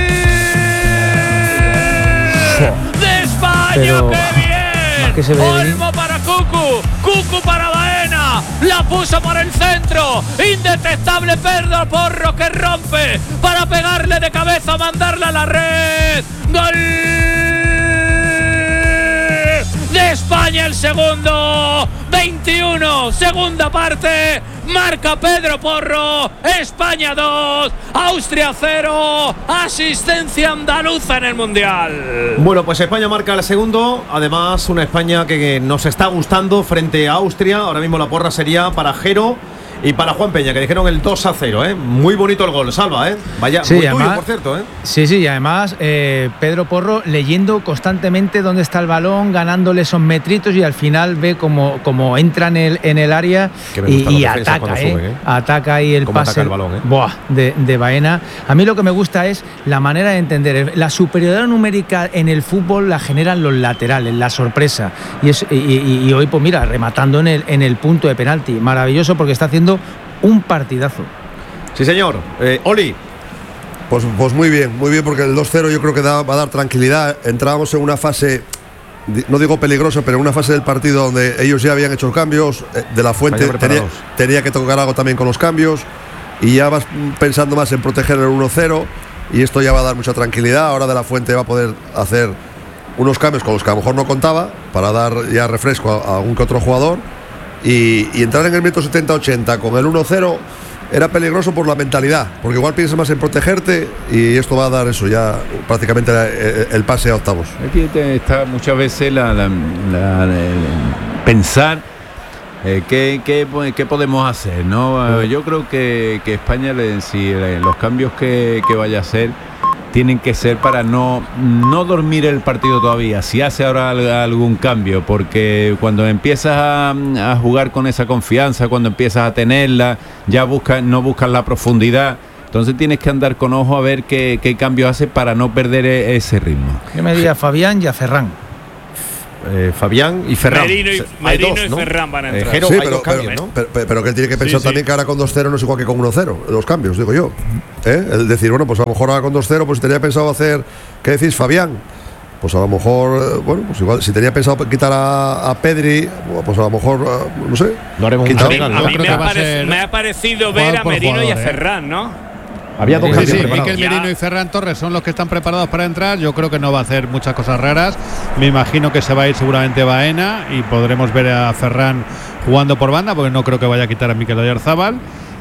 de España, qué bien, Olmo para Cucu, Cucu para Baena, la puso por el centro, indetectable Pedro Porro que rompe para pegarle de cabeza, mandarla a la red, gol de España, el segundo, veintiuno, segunda parte, marca Pedro Porro, España dos, Austria cero, asistencia andaluza en el Mundial. Bueno, pues España marca el segundo, además una España que nos está gustando frente a Austria. Ahora mismo la porra sería para Jero y para Juan Peña, que dijeron el dos a cero, ¿eh? Muy bonito el gol, Salva, ¿eh? Vaya, sí, muy además, tuyo, por cierto, ¿eh? Sí, sí, y además eh, Pedro Porro leyendo constantemente dónde está el balón, ganándole esos metritos y al final ve como, como entra en el, en el área y, y ataca, ¿eh? Suben, ¿eh? Ataca ahí el pase el balón, ¿eh? Buah, de, de Baena. A mí lo que me gusta es la manera de entender. La superioridad numérica en el fútbol la generan los laterales, la sorpresa. Y, es, y, y, y hoy, pues mira, rematando en el, en el punto de penalti. Maravilloso porque está haciendo un partidazo. Sí, señor. Eh, Oli. Pues, pues muy bien, muy bien, porque el dos cero yo creo que da, va a dar tranquilidad. Entrábamos en una fase, no digo peligrosa, pero en una fase del partido donde ellos ya habían hecho cambios. Eh, de la Fuente tenía, tenía que tocar algo también con los cambios. Y ya vas pensando más en proteger el uno cero. Y esto ya va a dar mucha tranquilidad. Ahora de la Fuente va a poder hacer unos cambios con los que a lo mejor no contaba, para dar ya refresco a, a algún que otro jugador. Y, y entrar en el minuto setenta ochenta con el uno cero era peligroso por la mentalidad, porque igual piensas más en protegerte y esto va a dar eso, ya prácticamente el, el pase a octavos. Aquí está muchas veces la, la, la, la pensar eh, qué, qué, qué podemos hacer, ¿no? Uh, yo creo que, que España, si los cambios que, que vaya a hacer tienen que ser para no, no dormir el partido todavía, si hace ahora algún cambio, porque cuando empiezas a, a jugar con esa confianza, cuando empiezas a tenerla, ya buscas, no buscas la profundidad, entonces tienes que andar con ojo a ver qué, qué cambios hace para no perder ese ritmo. Yo me diría Fabián y a Ferran. Eh, Fabián y Ferran. Merino y, Merino dos, y ¿no? Ferran van a entrar. Eh, Jero, sí, pero, cambios, pero, ¿no? pero, pero, pero que él tiene que pensar sí, también sí. que ahora con dos cero no es igual que con uno cero, los cambios, digo yo. ¿Eh? El decir, bueno, pues a lo mejor ahora con dos cero, pues si tenía pensado hacer, ¿qué decís, Fabián? Pues a lo mejor, bueno, pues igual, si tenía pensado quitar a, a Pedri, pues a lo mejor, no sé. Lo haremos a mí, a mí me, ha parec, me ha parecido ver a Merino jugador, y a Ferran, ¿no? Había dos sí, sí, Mikel Merino y Ferran Torres son los que están preparados para entrar. Yo creo que no va a hacer muchas cosas raras. Me imagino que se va a ir seguramente Baena y podremos ver a Ferran jugando por banda, porque no creo que vaya a quitar a Mikel Oyarzabal.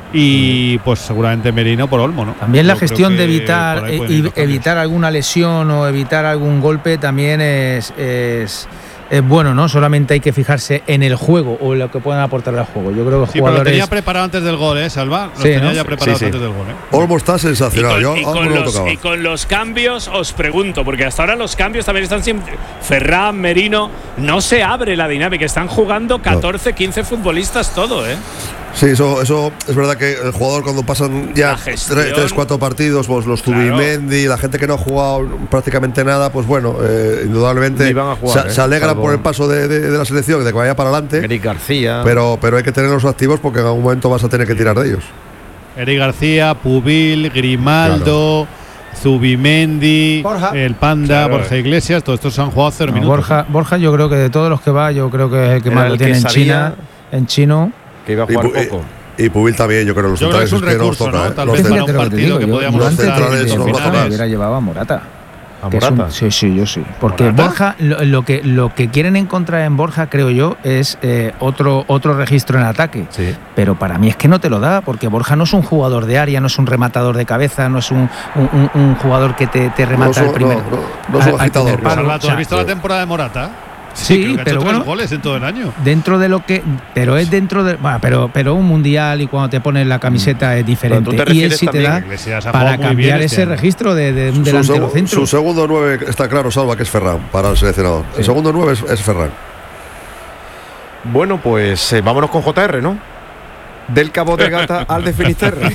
Y pues seguramente Merino por Olmo, ¿no? También la Yo gestión de evitar e, evitar alguna lesión o evitar algún golpe también es, es es bueno, ¿no? Solamente hay que fijarse en el juego o en lo que puedan aportar al juego. Yo creo que sí, jugadores... pero lo tenía preparado antes del gol, ¿eh, Salva? Lo sí, tenía ¿no? ya preparado sí, sí. antes del gol, ¿eh? Olmo está sensacional. Y con, Yo, y, con los, y con los cambios os pregunto, porque hasta ahora los cambios también están siempre… Ferran, Merino, no se abre la dinámica. Están jugando catorce, quince futbolistas todo, ¿eh? Sí, eso, eso es verdad que el jugador cuando pasan ya tres, cuatro partidos, pues los Zubimendi, claro. La gente que no ha jugado prácticamente nada, pues bueno, eh, indudablemente jugar, se, eh, se alegra salvo por el paso de, de, de la selección, de que vaya para adelante. Eric García. Pero, pero hay que tenerlos activos porque en algún momento vas a tener que tirar de ellos. Eric García, Pubil, Grimaldo, claro. Zubimendi, Borja. El Panda, claro. Borja Iglesias, todos estos han jugado cero no, minutos. Borja, Borja, yo creo que de todos los que va, yo creo que es el que Era más el lo tiene en China, en chino. Que iba a jugar y, poco. Y Pubil también, yo creo, los yo centrales creo que es un recurso, que nos toca, ¿no? ¿eh? Tal vez para un partido que podíamos los centrales nos hubiera llevado a Morata. ¿A Morata? Un, sí, sí, yo sí. Porque ¿Morata? Borja, lo, lo, que, lo que quieren encontrar en Borja, creo yo, es eh, otro, otro registro en ataque. Sí. Pero para mí es que no te lo da, porque Borja no es un jugador de área, no es un rematador de cabeza, no es un, un, un, un jugador que te, te remata no el primero. No, no, no es un agitador. ¿Has o visto la temporada de Morata? Sí, sí, pero ha hecho bueno, tres goles en todo el año. Dentro de lo que, pero es dentro de, bueno, pero pero un mundial y cuando te pones la camiseta es diferente. Y él sí te da para cambiar ese este registro de, de un delantero su, centro. Su segundo nueve está claro, Salva, que es Ferran para el seleccionador. Sí. El segundo nueve es, es Ferran. Bueno, pues eh, vámonos con J R, ¿no? Del Cabo de Gata al de Finisterre.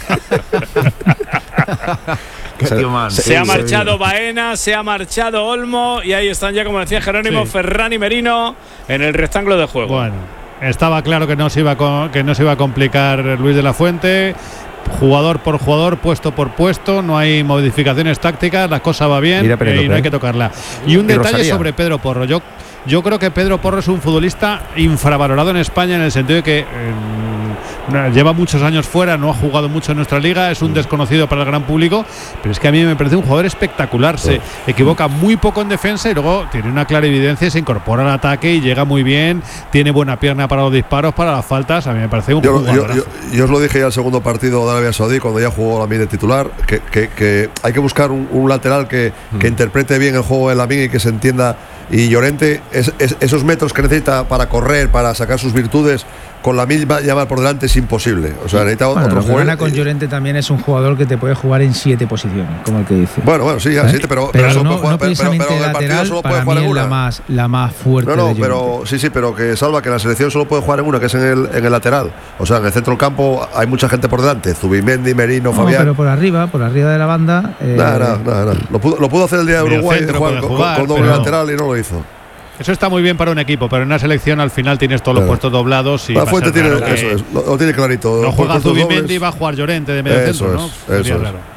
Se, se ha marchado Baena, se ha marchado Olmo y ahí están ya, como decía Jerónimo, sí. Ferran y Merino en el rectángulo de juego. Bueno, estaba claro que no se iba a, que no se iba a complicar Luis de la Fuente. Jugador por jugador, puesto por puesto, no hay modificaciones tácticas, la cosa va bien eh, y no hay que tocarla. Y un y detalle Rosalía. sobre Pedro Porro. Yo, yo creo que Pedro Porro es un futbolista infravalorado en España en el sentido de que eh, lleva muchos años fuera, no ha jugado mucho en nuestra liga, es un desconocido para el gran público, pero es que a mí me parece un jugador espectacular. Se equivoca muy poco en defensa y luego tiene una clara evidencia, se incorpora al ataque y llega muy bien, tiene buena pierna para los disparos, para las faltas. A mí me parece un yo, jugador. Yo, yo, yo os lo dije ya el segundo partido de Arabia Saudí, cuando ya jugó Lamine de titular, que, que, que hay que buscar un, un lateral que, mm. que interprete bien el juego de Lamine y que se entienda. Y Llorente, es, es, esos metros que necesita para correr, para sacar sus virtudes, con la misma llama por delante es imposible. O sea, necesita bueno, otro jugador. jugador. Con Llorente también es un jugador que te puede jugar en siete posiciones, como el que dice. Bueno, bueno, sí, ya ¿Eh? siete, pero, pero, pero, no, puede jugar, no precisamente pero, pero el partido lateral, solo puede para jugar mí en es una. la más, la más fuerte. No, no, de pero sí, sí, pero que salva que en la selección solo puede jugar en una, que es en el, en el lateral. O sea, en el centro del campo hay mucha gente por delante. Zubimendi, Merino, no, Fabián. Pero por arriba, por arriba de la banda. Eh, nada, nada, nada, nada. Lo pudo, lo pudo hacer el día de Uruguay, de jugar, con, jugar, con doble pero... lateral y no lo hizo. Eso está muy bien para un equipo, pero en una selección al final tienes todos los claro. puestos doblados y la Fuente tiene claro eso, es, lo, lo tiene clarito. No juega Zubimendi y va a jugar Llorente de medio eso centro, es, ¿no? Eso es. Claro.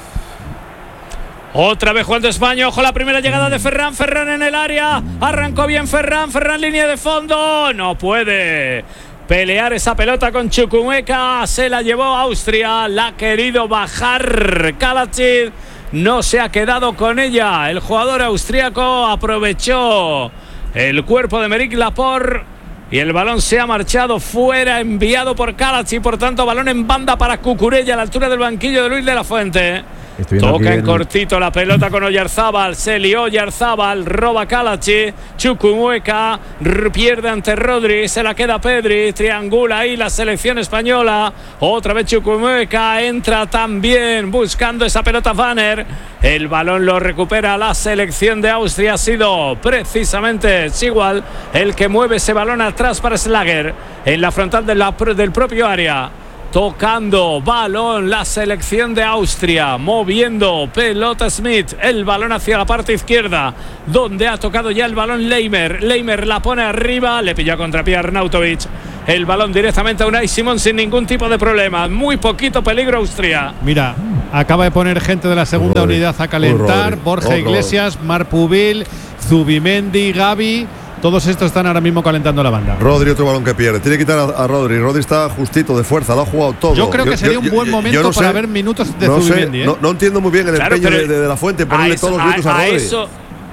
Otra vez jugando España, ojo la primera llegada de Ferran, Ferran en el área, arrancó bien Ferran, Ferran línea de fondo, no puede pelear esa pelota con Chukwuemeka, se la llevó Austria, la ha querido bajar Kalajdzic, no se ha quedado con ella, el jugador austríaco aprovechó el cuerpo de Meric Laporte y el balón se ha marchado fuera, enviado por Kalajdzic, por tanto balón en banda para Cucurella a la altura del banquillo de Luis de la Fuente. Toca en cortito la pelota con Oyarzábal, se lió Oyarzábal, roba Kalajdzic, Chukwuemeka pierde ante Rodri, se la queda Pedri, triangula ahí la selección española, otra vez Chukwuemeka, entra también buscando esa pelota Vanner, el balón lo recupera la selección de Austria, ha sido precisamente Sigwald el que mueve ese balón atrás para Schlager, en la frontal de la, del propio área. Tocando balón la selección de Austria, moviendo pelota Smith, el balón hacia la parte izquierda, donde ha tocado ya el balón Leimer. Leimer la pone arriba, le pilló a contrapié a Arnautovic. El balón directamente a Unai Simón sin ningún tipo de problema. Muy poquito peligro Austria. Mira, acaba de poner gente de la segunda Rodri, unidad a calentar. Borja oh, Iglesias, Marc Pubil, Zubimendi, Gavi. Todos estos están ahora mismo calentando la banda. Rodri, otro balón que pierde. Tiene que quitar a, a Rodri. Rodri está justito de fuerza, lo ha jugado todo. Yo creo que yo, sería yo, un buen yo, momento no para sé, ver minutos de no Zubimendi. Sé, ¿eh? no, no entiendo muy bien el claro, empeño de, de, de la Fuente, ponerle eso, todos los minutos a, a Rodri. Eso,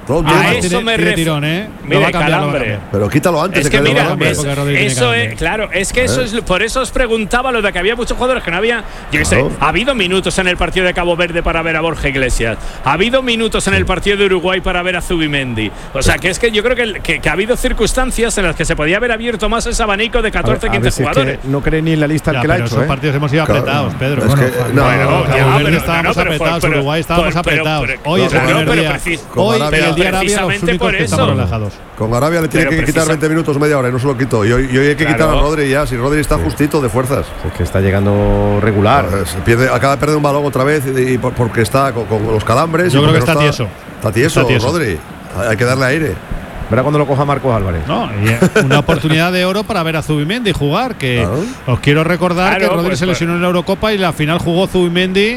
A eso tiene, me tiene tirón, ¿eh? Mire, lo calambre. Pero quítalo antes es de que, que mira, es, eso es, claro, es que eso es, por eso os preguntaba lo de que había muchos jugadores que no había. Yo qué sé, ha habido minutos en el partido de Cabo Verde para ver a Borja Iglesias, ha habido minutos en el partido de Uruguay para ver a Zubimendi. O sea, que es que yo creo que, que, que ha habido circunstancias en las que se podía haber abierto más ese abanico de catorce, quince jugadores. Es que no cree ni en la lista ya, el que la ha hecho. Esos ¿eh? partidos hemos ido claro, apretados, Pedro. Es que, bueno, no, bueno, no, Cabo ya, Verde pero, estábamos no, pero, apretados, pero, Uruguay estábamos pero, apretados. pero, Hoy es el claro, primer día. precis, Hoy Arabia, en el día Arabia los únicos que estamos relajados. Con Arabia le tiene pero que quitar veinte minutos, media hora y no se lo quitó. Y hoy, y hoy hay que claro. quitar a Rodri ya. Si Rodri está sí. justito de fuerzas. Es que está llegando regular. No, se pierde, acaba de perder un balón otra vez y, y porque está con, con los calambres. Yo y creo que no está, está tieso. Está tieso, está tieso, Rodri. Hay que darle aire. Verá cuando lo coja Marcos Álvarez. No, y una oportunidad de oro para ver a Zubimendi jugar. Que claro. os quiero recordar claro, que Rodri pues, se lesionó pues. en la Eurocopa y la final jugó Zubimendi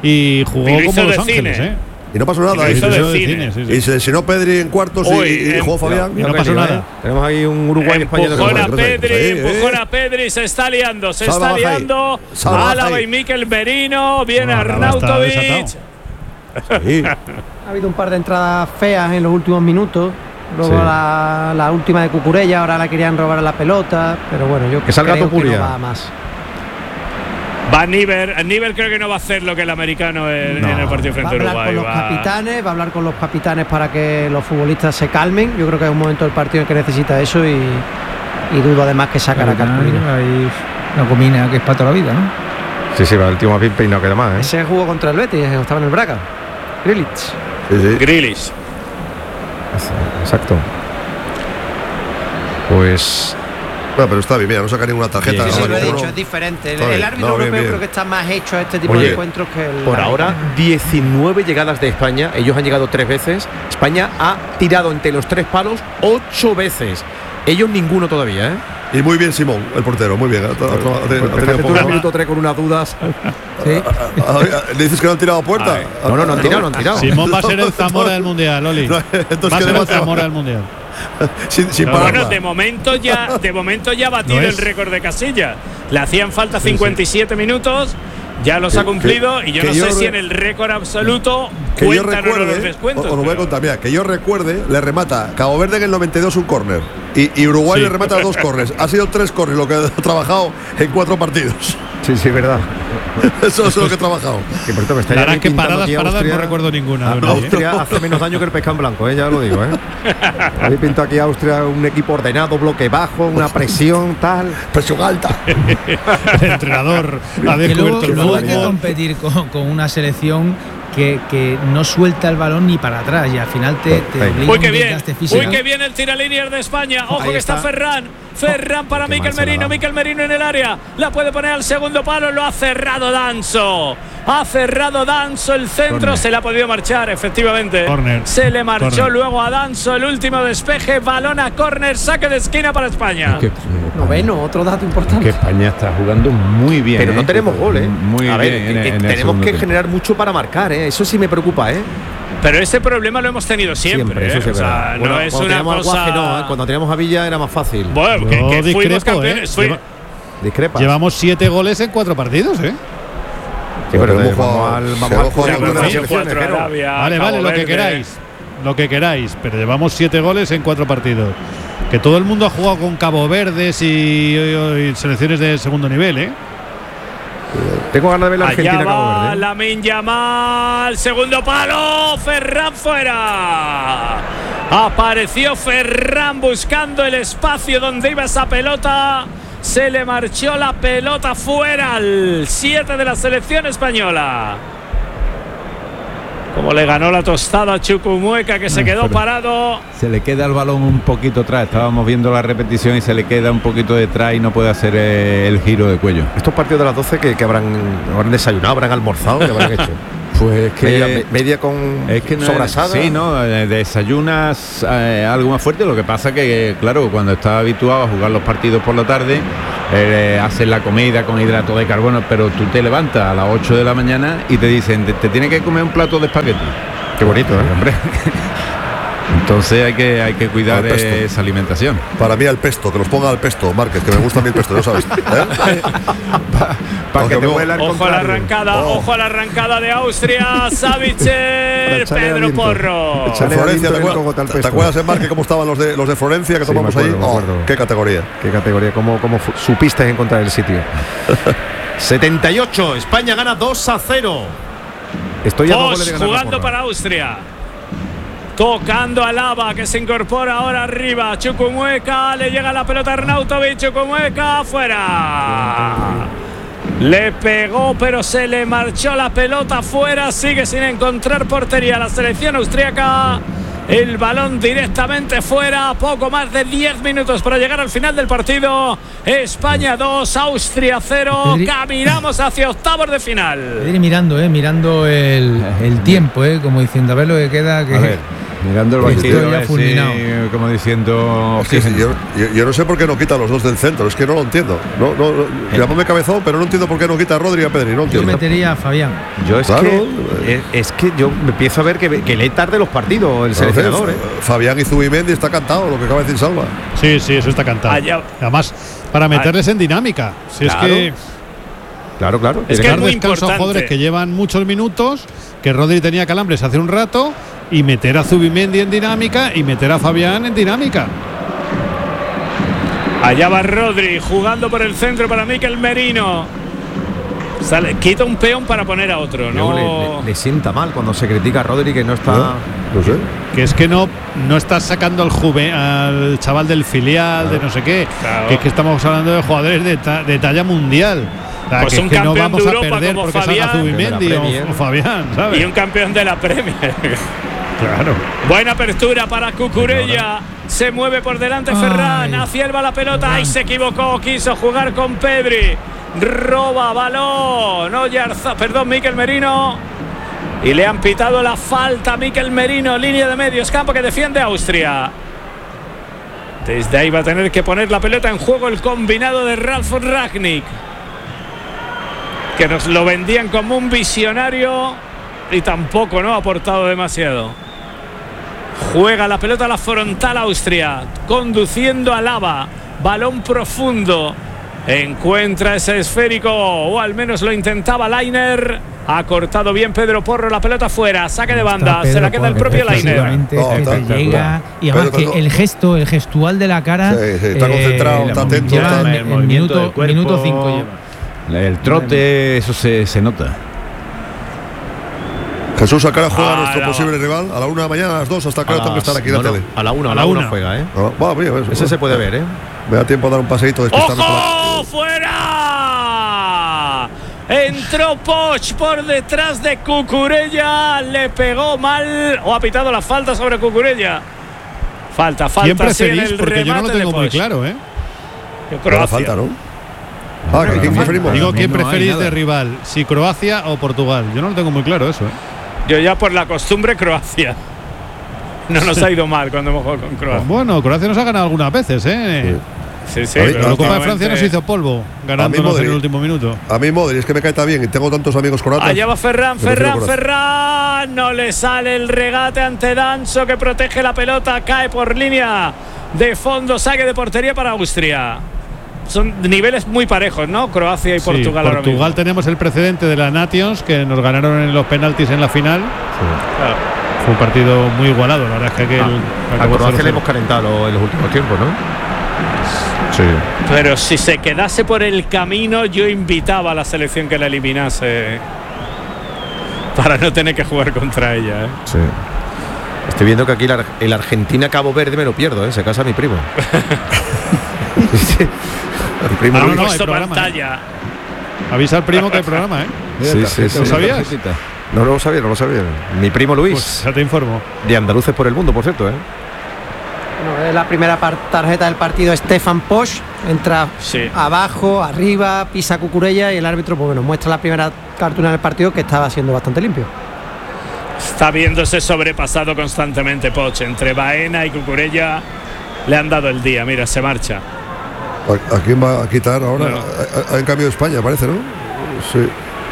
y jugó y como Los Ángeles, ¿eh? Y no pasó nada. Y, y, de de cine. Sí, sí. y se lesionó Pedri en cuartos Uy, y, y jugó Fabián. Y no, no pasó nada. ¿eh? Tenemos ahí un Uruguay español. Empujón a Pedri, sí, empujón a Pedri, se está liando, se Salva está liando. Álava y Mikel Merino, viene no, Arnautovic. Sí. Ha habido un par de entradas feas en los últimos minutos. Luego sí. la, la última de Cucurella, ahora la querían robar a la pelota. Pero bueno, yo que salga creo Topuria. que no va más. Va Níver. Níver creo que no va a hacer lo que el americano en, no. en el partido frente a Uruguay. Va a hablar con va. los capitanes, va a hablar con los capitanes para que los futbolistas se calmen. Yo creo que es un momento del partido en que necesita eso y, y dudo además que sacará a Cartulina. Hay una comina que es para toda la vida, ¿no? Sí, sí, va el tío más bien peinado que demás, ¿eh? Ese jugó contra el Betis, estaba en el Braga. Grealish. Sí, sí. Grealish. Exacto. Pues... No, pero está bien, mira, no saca ninguna tarjeta. Sí, sí, lo he dicho, es diferente. El, el árbitro no, europeo bien, bien. creo que está más hecho a este tipo Oye, de encuentros que el... Por ahora, diecinueve llegadas de España. Ellos han llegado tres veces. España ha tirado entre los tres palos ocho veces. Ellos ninguno todavía, ¿eh? Y muy bien Simón, el portero, muy bien. Un minuto tres con unas dudas. ¿Sí? ¿Le dices que no han tirado a puerta? Ay, no, no, no han tirado, no han tirado. Simón va a ser el Zamora del Mundial, Loli. No, va a ser el Zamora del Mundial. sin, sin bueno, de momento ya de momento ya ha batido no el récord de Casillas. Le hacían falta cincuenta y siete sí, sí. minutos, ya los que, ha cumplido que, y yo no yo sé si en el récord absoluto que cuentan yo recuerde, los descuentos. Os lo voy a contar, mira, que yo recuerde, le remata Cabo Verde en el noventa y dos un córner y, y Uruguay sí. le remata dos córners. Ha sido tres córners lo que ha trabajado en cuatro partidos. Sí, sí, verdad. Eso es lo que he trabajado. Que por cierto, me está la verdad que paradas, paradas Austria, no recuerdo ninguna. No, Austria hace menos daño que el pescado en blanco, ¿eh? Ya lo digo, ¿eh? Habéis pintado aquí a Austria un equipo ordenado, bloque bajo, una presión tal. Presión alta. El entrenador ha descubierto el luego hay que competir con, con una selección que, que no suelta el balón ni para atrás y al final te, te obliga uy, qué bien, uy, qué bien el tiralíneas de España. Ojo ahí que está, está Ferran. Ferran para Mikel Merino. Mikel Merino en el área. La puede poner al segundo palo. Lo ha cerrado Danso. Ha cerrado Danso el centro. Corner. Se le ha podido marchar, efectivamente. Corner. Se le marchó Corner. luego a Danso el último despeje. Balón a córner. Saque de esquina para España. Es que, noveno, otro dato importante. Que España está jugando muy bien. Pero no ¿eh? tenemos gol, ¿eh? Muy a bien. Ver, en, en tenemos que tiempo. generar mucho para marcar, ¿eh? Eso sí me preocupa, ¿eh? Pero ese problema lo hemos tenido siempre. siempre ¿eh? O sea, bueno, no es una cosa. No, ¿eh? Cuando teníamos a Villa era más fácil. Bueno, que, que discrepo, fuimos campeones. ¿eh? Fui... Lleva... Discrepa. Llevamos siete goles en cuatro partidos, ¿eh? Sí, pero vamos, vamos al vamos al juego. Vale, vale, lo que queráis. Lo que queráis, pero llevamos siete goles en cuatro partidos. Que todo el mundo ha jugado con Cabo Verdes y, y, y selecciones de segundo nivel, ¿eh? Tengo ganas de ver la Argentina Allá va Cabo Verde. Lamine Yamal, segundo palo, Ferran fuera. Apareció Ferran buscando el espacio donde iba esa pelota. Se le marchó la pelota fuera al siete de la selección española. Como le ganó la tostada a Chukwuemeka, que se quedó parado. Se le queda el balón un poquito atrás. Estábamos viendo la repetición y se le queda un poquito detrás y no puede hacer el giro de cuello. Estos partidos de las doce que, que habrán, habrán desayunado, habrán almorzado, que habrán hecho. Pues que media, media con es que no sobrasada. Sí, no, desayunas eh, algo más fuerte. Lo que pasa que, claro, cuando estás habituado a jugar los partidos por la tarde, eh, haces la comida con hidrato de carbono, pero tú te levantas a las ocho de la mañana y te dicen, te, te tienes que comer un plato de espagueti. Qué bonito, ¿eh? Hombre. Entonces hay que hay que cuidar de esa alimentación. Para mí al pesto, que los ponga al pesto, Márquez, que me gusta a mí el pesto, ¿no sabes? ¿Eh? pa, pa que te vuela el ojo contrario. A la arrancada, oh. ojo a la arrancada de Austria, Savitzer, Pedro Porro. Florencia, ¿te, acuerdas, ¿te, ¿te acuerdas en Márquez cómo estaban los de los de Florencia que sí, tomamos acuerdo, ahí? Oh, qué categoría. Qué categoría, cómo, cómo supiste encontrar el sitio. setenta y ocho, España gana dos a cero. Estoy a dos goles de ganar jugando para Austria. Tocando a Lava, que se incorpora ahora arriba. Chukwuemeka, le llega la pelota a Arnautovic. Chukwuemeka, fuera. Le pegó, pero se le marchó la pelota fuera. Sigue sin encontrar portería la selección austríaca. El balón directamente fuera. Poco más de diez minutos para llegar al final del partido. España dos, Austria cero. Caminamos hacia octavos de final. Pedri mirando, eh, mirando el, el tiempo, eh, como diciendo a ver lo que queda. Que, a ver, mirando el partido ya fulminado. Sí, como diciendo. Es que sí, yo, yo, yo no sé por qué no quita a los dos del centro. Es que no lo entiendo. No, no, no, llámame cabezón, pero no entiendo por qué no quita a Rodri y a Pedri. No yo metería a Fabián. Yo es claro, que es, es que yo empiezo a ver que, que lee tarde los partidos el seleccionador. ¿eh? Fabián y Zubimendi está cantado, lo que acaba de decir Salva. Sí, sí, eso está cantado. Allá. Además, para meterles en dinámica. Si claro. es que Claro, claro. Es que es muy importante. importante. Jugadores que llevan muchos minutos, que Rodri tenía calambres hace un rato, y meter a Zubimendi en dinámica y meter a Fabián en dinámica. Allá va Rodri jugando por el centro para Mikel Merino. Sale, quita un peón para poner a otro. No le, le, le sienta mal cuando se critica a Rodri que no está. No, no sé. Que es que no, no estás sacando al juve, al chaval del filial, claro. de no sé qué. Claro. Que es que estamos hablando de jugadores de, ta, de talla mundial. O sea, pues que un es que campeón no vamos de a Europa perder como porque Fabián, salga Zubimendi o, o Fabián, ¿sabes? Y un campeón de la Premier. Claro. Buena apertura para Cucurella. Se mueve por delante Ferran. Hacia él va la pelota. Ahí se equivocó. Quiso jugar con Pedri. Roba balón. Oyarzábal, perdón, Mikel Merino. Y le han pitado la falta a Mikel Merino. Línea de medios campo que defiende Austria. Desde ahí va a tener que poner la pelota en juego el combinado de Ralf Rangnick, que nos lo vendían como un visionario y tampoco, ¿no?, ha aportado demasiado. Juega la pelota a la frontal Austria, conduciendo a Lava. Balón profundo. Encuentra ese esférico, o al menos lo intentaba Lainer. Ha cortado bien Pedro Porro, la pelota fuera, saque de banda, se la queda el propio Lainer. No, llega, y además que el gesto, el gestual de la cara. Sí, sí, está eh, concentrado, está atento. Lleva Está el, el minuto, minuto cinco lleva. El trote, eso se, se nota. Jesús, ¿a qué hora juega ah, nuestro la posible va. rival? ¿A la una de la mañana, a las dos? ¿Hasta qué hora tengo que estar aquí en no, la tele? No, a la una, a la una juega, ¿eh? No, bueno, mira, eso, Ese se puede ver, ¿eh? Me da tiempo a dar un paseíto. ¡Ojo! ¡Fuera! Entró Poch por detrás de Cucurella. Le pegó mal. O ha pitado la falta sobre Cucurella. Falta, falta. ¿Quién preferís? Sí, porque yo no lo tengo muy claro, ¿eh? Croacia. Falta, ¿no? Ah, no, ¿quién no, preferimos? Digo, ¿quién no preferís de rival? ¿Si Croacia o Portugal? Yo no lo tengo muy claro eso, ¿eh? Yo ya por la costumbre Croacia. No nos ha ido mal cuando hemos jugado con Croacia. Bueno, Croacia nos ha ganado algunas veces, ¿eh? Sí, sí. Pero la Copa de Francia nos hizo polvo, ganándonos en el último minuto. A mí Modric, es que me cae tan bien y tengo tantos amigos croatas. Allá va Ferran, Ferran, Ferran. No le sale el regate ante Danso, que protege la pelota. Cae por línea de fondo, saque de portería para Austria. Son niveles muy parejos, ¿no? Croacia y sí, Portugal ahora mismo. Portugal tenemos el precedente de la Nations, que nos ganaron en los penaltis en la final. Sí. Claro. Fue un partido muy igualado, la verdad es que aquel, ah, a Croacia le hemos calentado en los últimos tiempos, ¿no? Sí. Pero si se quedase por el camino, yo invitaba a la selección que la eliminase para no tener que jugar contra ella, ¿eh? Sí. Estoy viendo que aquí el, el Argentina-Cabo Verde me lo pierdo, ¿eh? Se casa mi primo. El primo ah, no, no, puesto pantalla. ¿Eh? Avisa al primo que hay programa, ¿eh? Sí, sí, sí. ¿Lo sabías? No lo sabía, no lo sabía. Mi primo Luis. Pues ya te informo. De Andaluces por el Mundo, por cierto, ¿eh? Bueno, es la primera tarjeta del partido. Stefan Poch entra sí. abajo, arriba, pisa Cucurella y el árbitro, pues bueno, muestra la primera cartulina del partido, que estaba siendo bastante limpio. Está viéndose sobrepasado constantemente Poch. Entre Baena y Cucurella le han dado el día. Mira, se marcha. ¿A quién va a quitar ahora? No. Ha, ha, en cambio de España, parece, ¿no? Sí.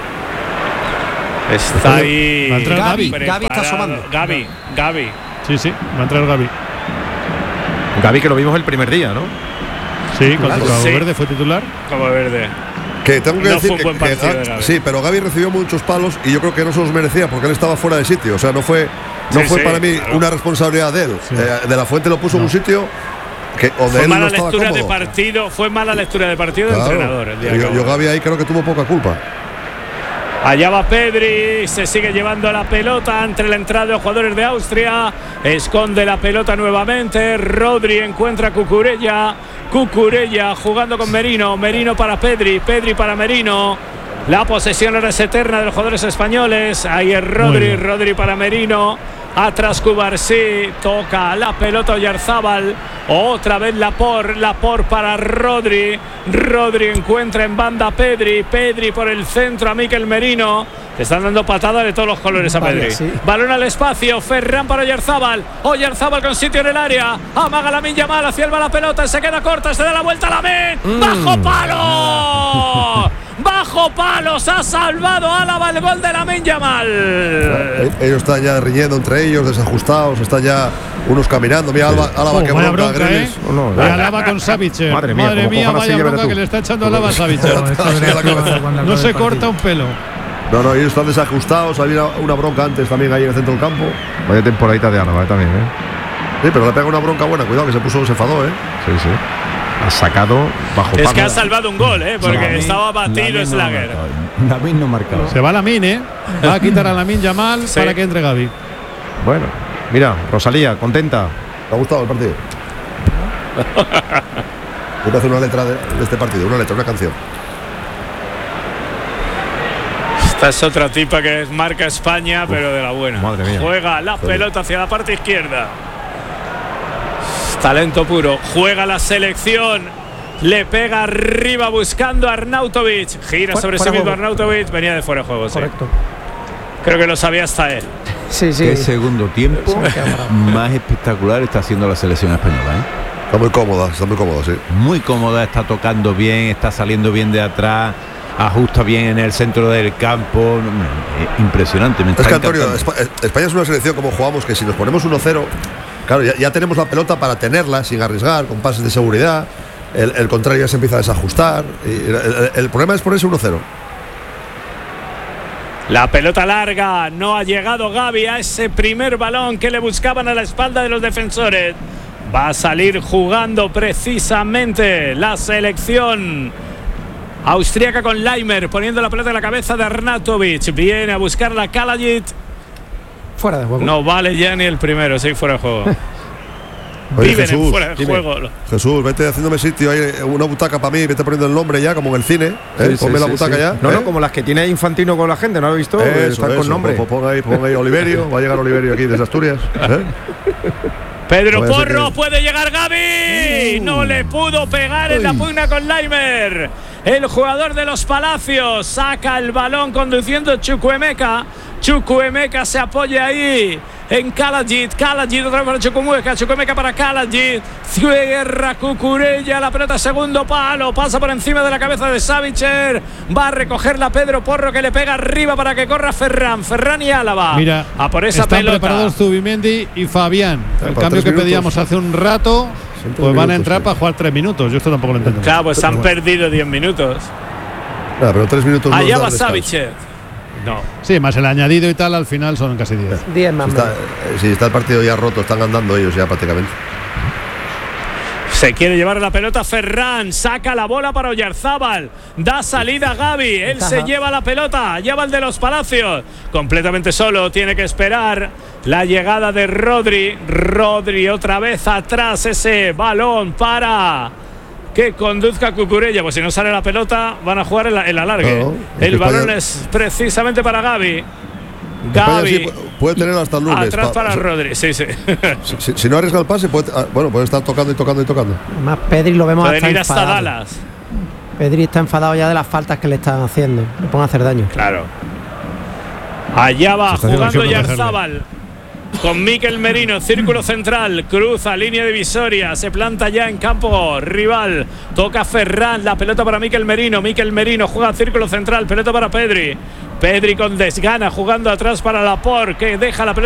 Está ahí. Va a entrar Gavi. Gavi está asomando. Gavi, Gavi. Sí, sí, va a entrar Gavi. Gavi, que lo vimos el primer día, ¿no? Sí, cuando Cabo sí. Verde fue titular. Cabo Verde. Que tengo que no decir fue un buen que, partido que de Gavi. sí, pero Gavi recibió muchos palos y yo creo que no se los merecía porque él estaba fuera de sitio. O sea, no fue, no sí, fue sí, para mí claro. una responsabilidad de él. Sí. Eh, de la Fuente lo puso no. en un sitio que donde fue él mala no estaba lectura cómodo. de partido, fue mala lectura de partido claro. de entrenador. El día yo, yo Gavi ahí creo que tuvo poca culpa. Allá va Pedri, se sigue llevando la pelota entre la entrada de los jugadores de Austria. Esconde la pelota nuevamente. Rodri encuentra a Cucurella. Cucurella jugando con Merino. Merino para Pedri. Pedri para Merino. La posesión ahora es eterna de los jugadores españoles. Ahí es Rodri. Rodri para Merino. Atrás Cubarsí. Toca la pelota Oyarzábal. Otra vez Lapor. Lapor para Rodri. Rodri encuentra en banda a Pedri. Pedri por el centro a Mikel Merino. Le están dando patadas de todos los colores a Pedri. Vale, sí. Balón al espacio. Ferran para Oyarzábal. Oyarzábal con sitio en el área. Amaga Lamine Yamal. Hacia él va la pelota. Se queda corta. Se da la vuelta a Lamine. Mm. ¡Bajo palo! Bajo palos, ha salvado Álava el gol de Lamine Yamal. Joder. Ellos están ya riñendo entre ellos, desajustados, están ya unos caminando. Mira, Alba, Alba oh, que vaya bronca, bronca ¿eh? oh, no, vaya Alaba con Savitzer. Madre mía, Madre mía vaya bronca que le está echando Alaba a Savitzer. No, no se corta un pelo. No, no, ellos están desajustados. Había una bronca antes también ahí en el centro del campo. Vaya temporadita de Álava, ¿eh? También, ¿eh? Sí, pero le pega una bronca buena. Cuidado que se puso, se enfadó, ¿eh? Sí, sí. Ha sacado bajo Es pago. que ha salvado un gol, ¿eh? Porque Lamin, estaba batido Slager. Lamin no marcado. Se va Lamin, ¿eh? Va a quitar a Lamin Yamal sí. para que entre Gavi. Bueno, mira, Rosalía, contenta. ¿Te ha gustado el partido? Voy a hacer una letra de, de este partido, una letra, una canción. Esta es otra tipa que marca España, Uf, pero de la buena. Madre mía. Juega la pelota hacia la parte izquierda. Talento puro. Juega la selección. Le pega arriba buscando a Arnautovic. Gira sobre sí mismo Arnautovic. Venía de fuera de juego. Correcto. Sí. Creo que lo sabía hasta él. Sí, sí. Qué segundo tiempo más espectacular está haciendo la selección española, ¿eh? Está muy cómoda, está muy cómoda, sí. Muy cómoda, está tocando bien, está saliendo bien de atrás. Ajusta bien en el centro del campo. Impresionante. Me es que Antonio, España es una selección como jugamos que si nos ponemos uno cero, claro, ya, ya tenemos la pelota para tenerla sin arriesgar, con pases de seguridad. El, el contrario ya se empieza a desajustar. Y el, el, el problema es ponerse uno cero. La pelota larga, no ha llegado Gavi a ese primer balón que le buscaban a la espalda de los defensores. Va a salir jugando precisamente la selección austríaca con Laimer, poniendo la pelota en la cabeza de Arnautovic. Viene a buscar la Kalajic. Fuera de juego. No vale ya ni el primero, sí, fuera de juego. Oye, Viven Jesús, en fuera de dime. juego. Jesús, vete haciéndome sitio. Hay una butaca para mí, vete poniendo el nombre ya, como en el cine. ¿eh? Sí, Ponme sí, la butaca sí, sí. ya. No, ¿eh? no, como las que tiene Infantino con la gente, ¿no lo has visto? Eso, Están eso, con nombre. Pues ponga ahí, ponga ahí Oliverio. Va a llegar Oliverio aquí desde Asturias. ¿eh? Pedro Porro, que... puede llegar Gavi. Uh. No le pudo pegar Uy. en la pugna con Laimer. El jugador de los Palacios saca el balón conduciendo Chukwuemeka. Chukwuemeka se apoya ahí en Kalajic. Kalajic otra vez para Chukwuemeka. Chukwuemeka para Kalajic. Cierra Cucurella. La pelota segundo palo. Pasa por encima de la cabeza de Savitzer. Va a recogerla Pedro Porro, que le pega arriba para que corra Ferran. Ferran y Álava. Mira, a por esa están pelota. preparados Zubimendi y Fabián. El cambio que pedíamos hace un rato. Pues van a entrar sí. para jugar tres minutos. Yo esto tampoco lo entiendo. Claro, pues han perdido diez minutos. Nah, pero tres minutos. Allá va Savitzer. No. Sí, más el añadido y tal, al final son casi diez. diez más. Si está, si está el partido ya roto, están andando ellos ya prácticamente. Se quiere llevar la pelota Ferran, saca la bola para Oyarzábal, da salida a Gavi, él Ajá. se lleva la pelota, lleva el de los Palacios, completamente solo, tiene que esperar la llegada de Rodri, Rodri otra vez atrás, ese balón para que conduzca Cucurella, pues si no sale la pelota van a jugar el, el alargue, no, el balón España... es precisamente para Gavi. Gavi sí, puede tener hasta el lunes atrás para pa, Rodri, sí, sí. Si, si, si no arriesga el pase, puede, bueno, puede estar tocando y tocando y tocando. Además, Pedri lo vemos Pueden hasta ir enfadado. hasta Dallas. Pedri está enfadado ya de las faltas que le están haciendo. Le pueden hacer daño. Claro. Allá va jugando Oyarzábal con Mikel Merino, círculo central, cruza línea divisoria, se planta ya en campo rival, toca Ferran, la pelota para Mikel Merino, Mikel Merino juega círculo central, pelota para Pedri, Pedri con desgana jugando atrás para Laporte, que deja la pelota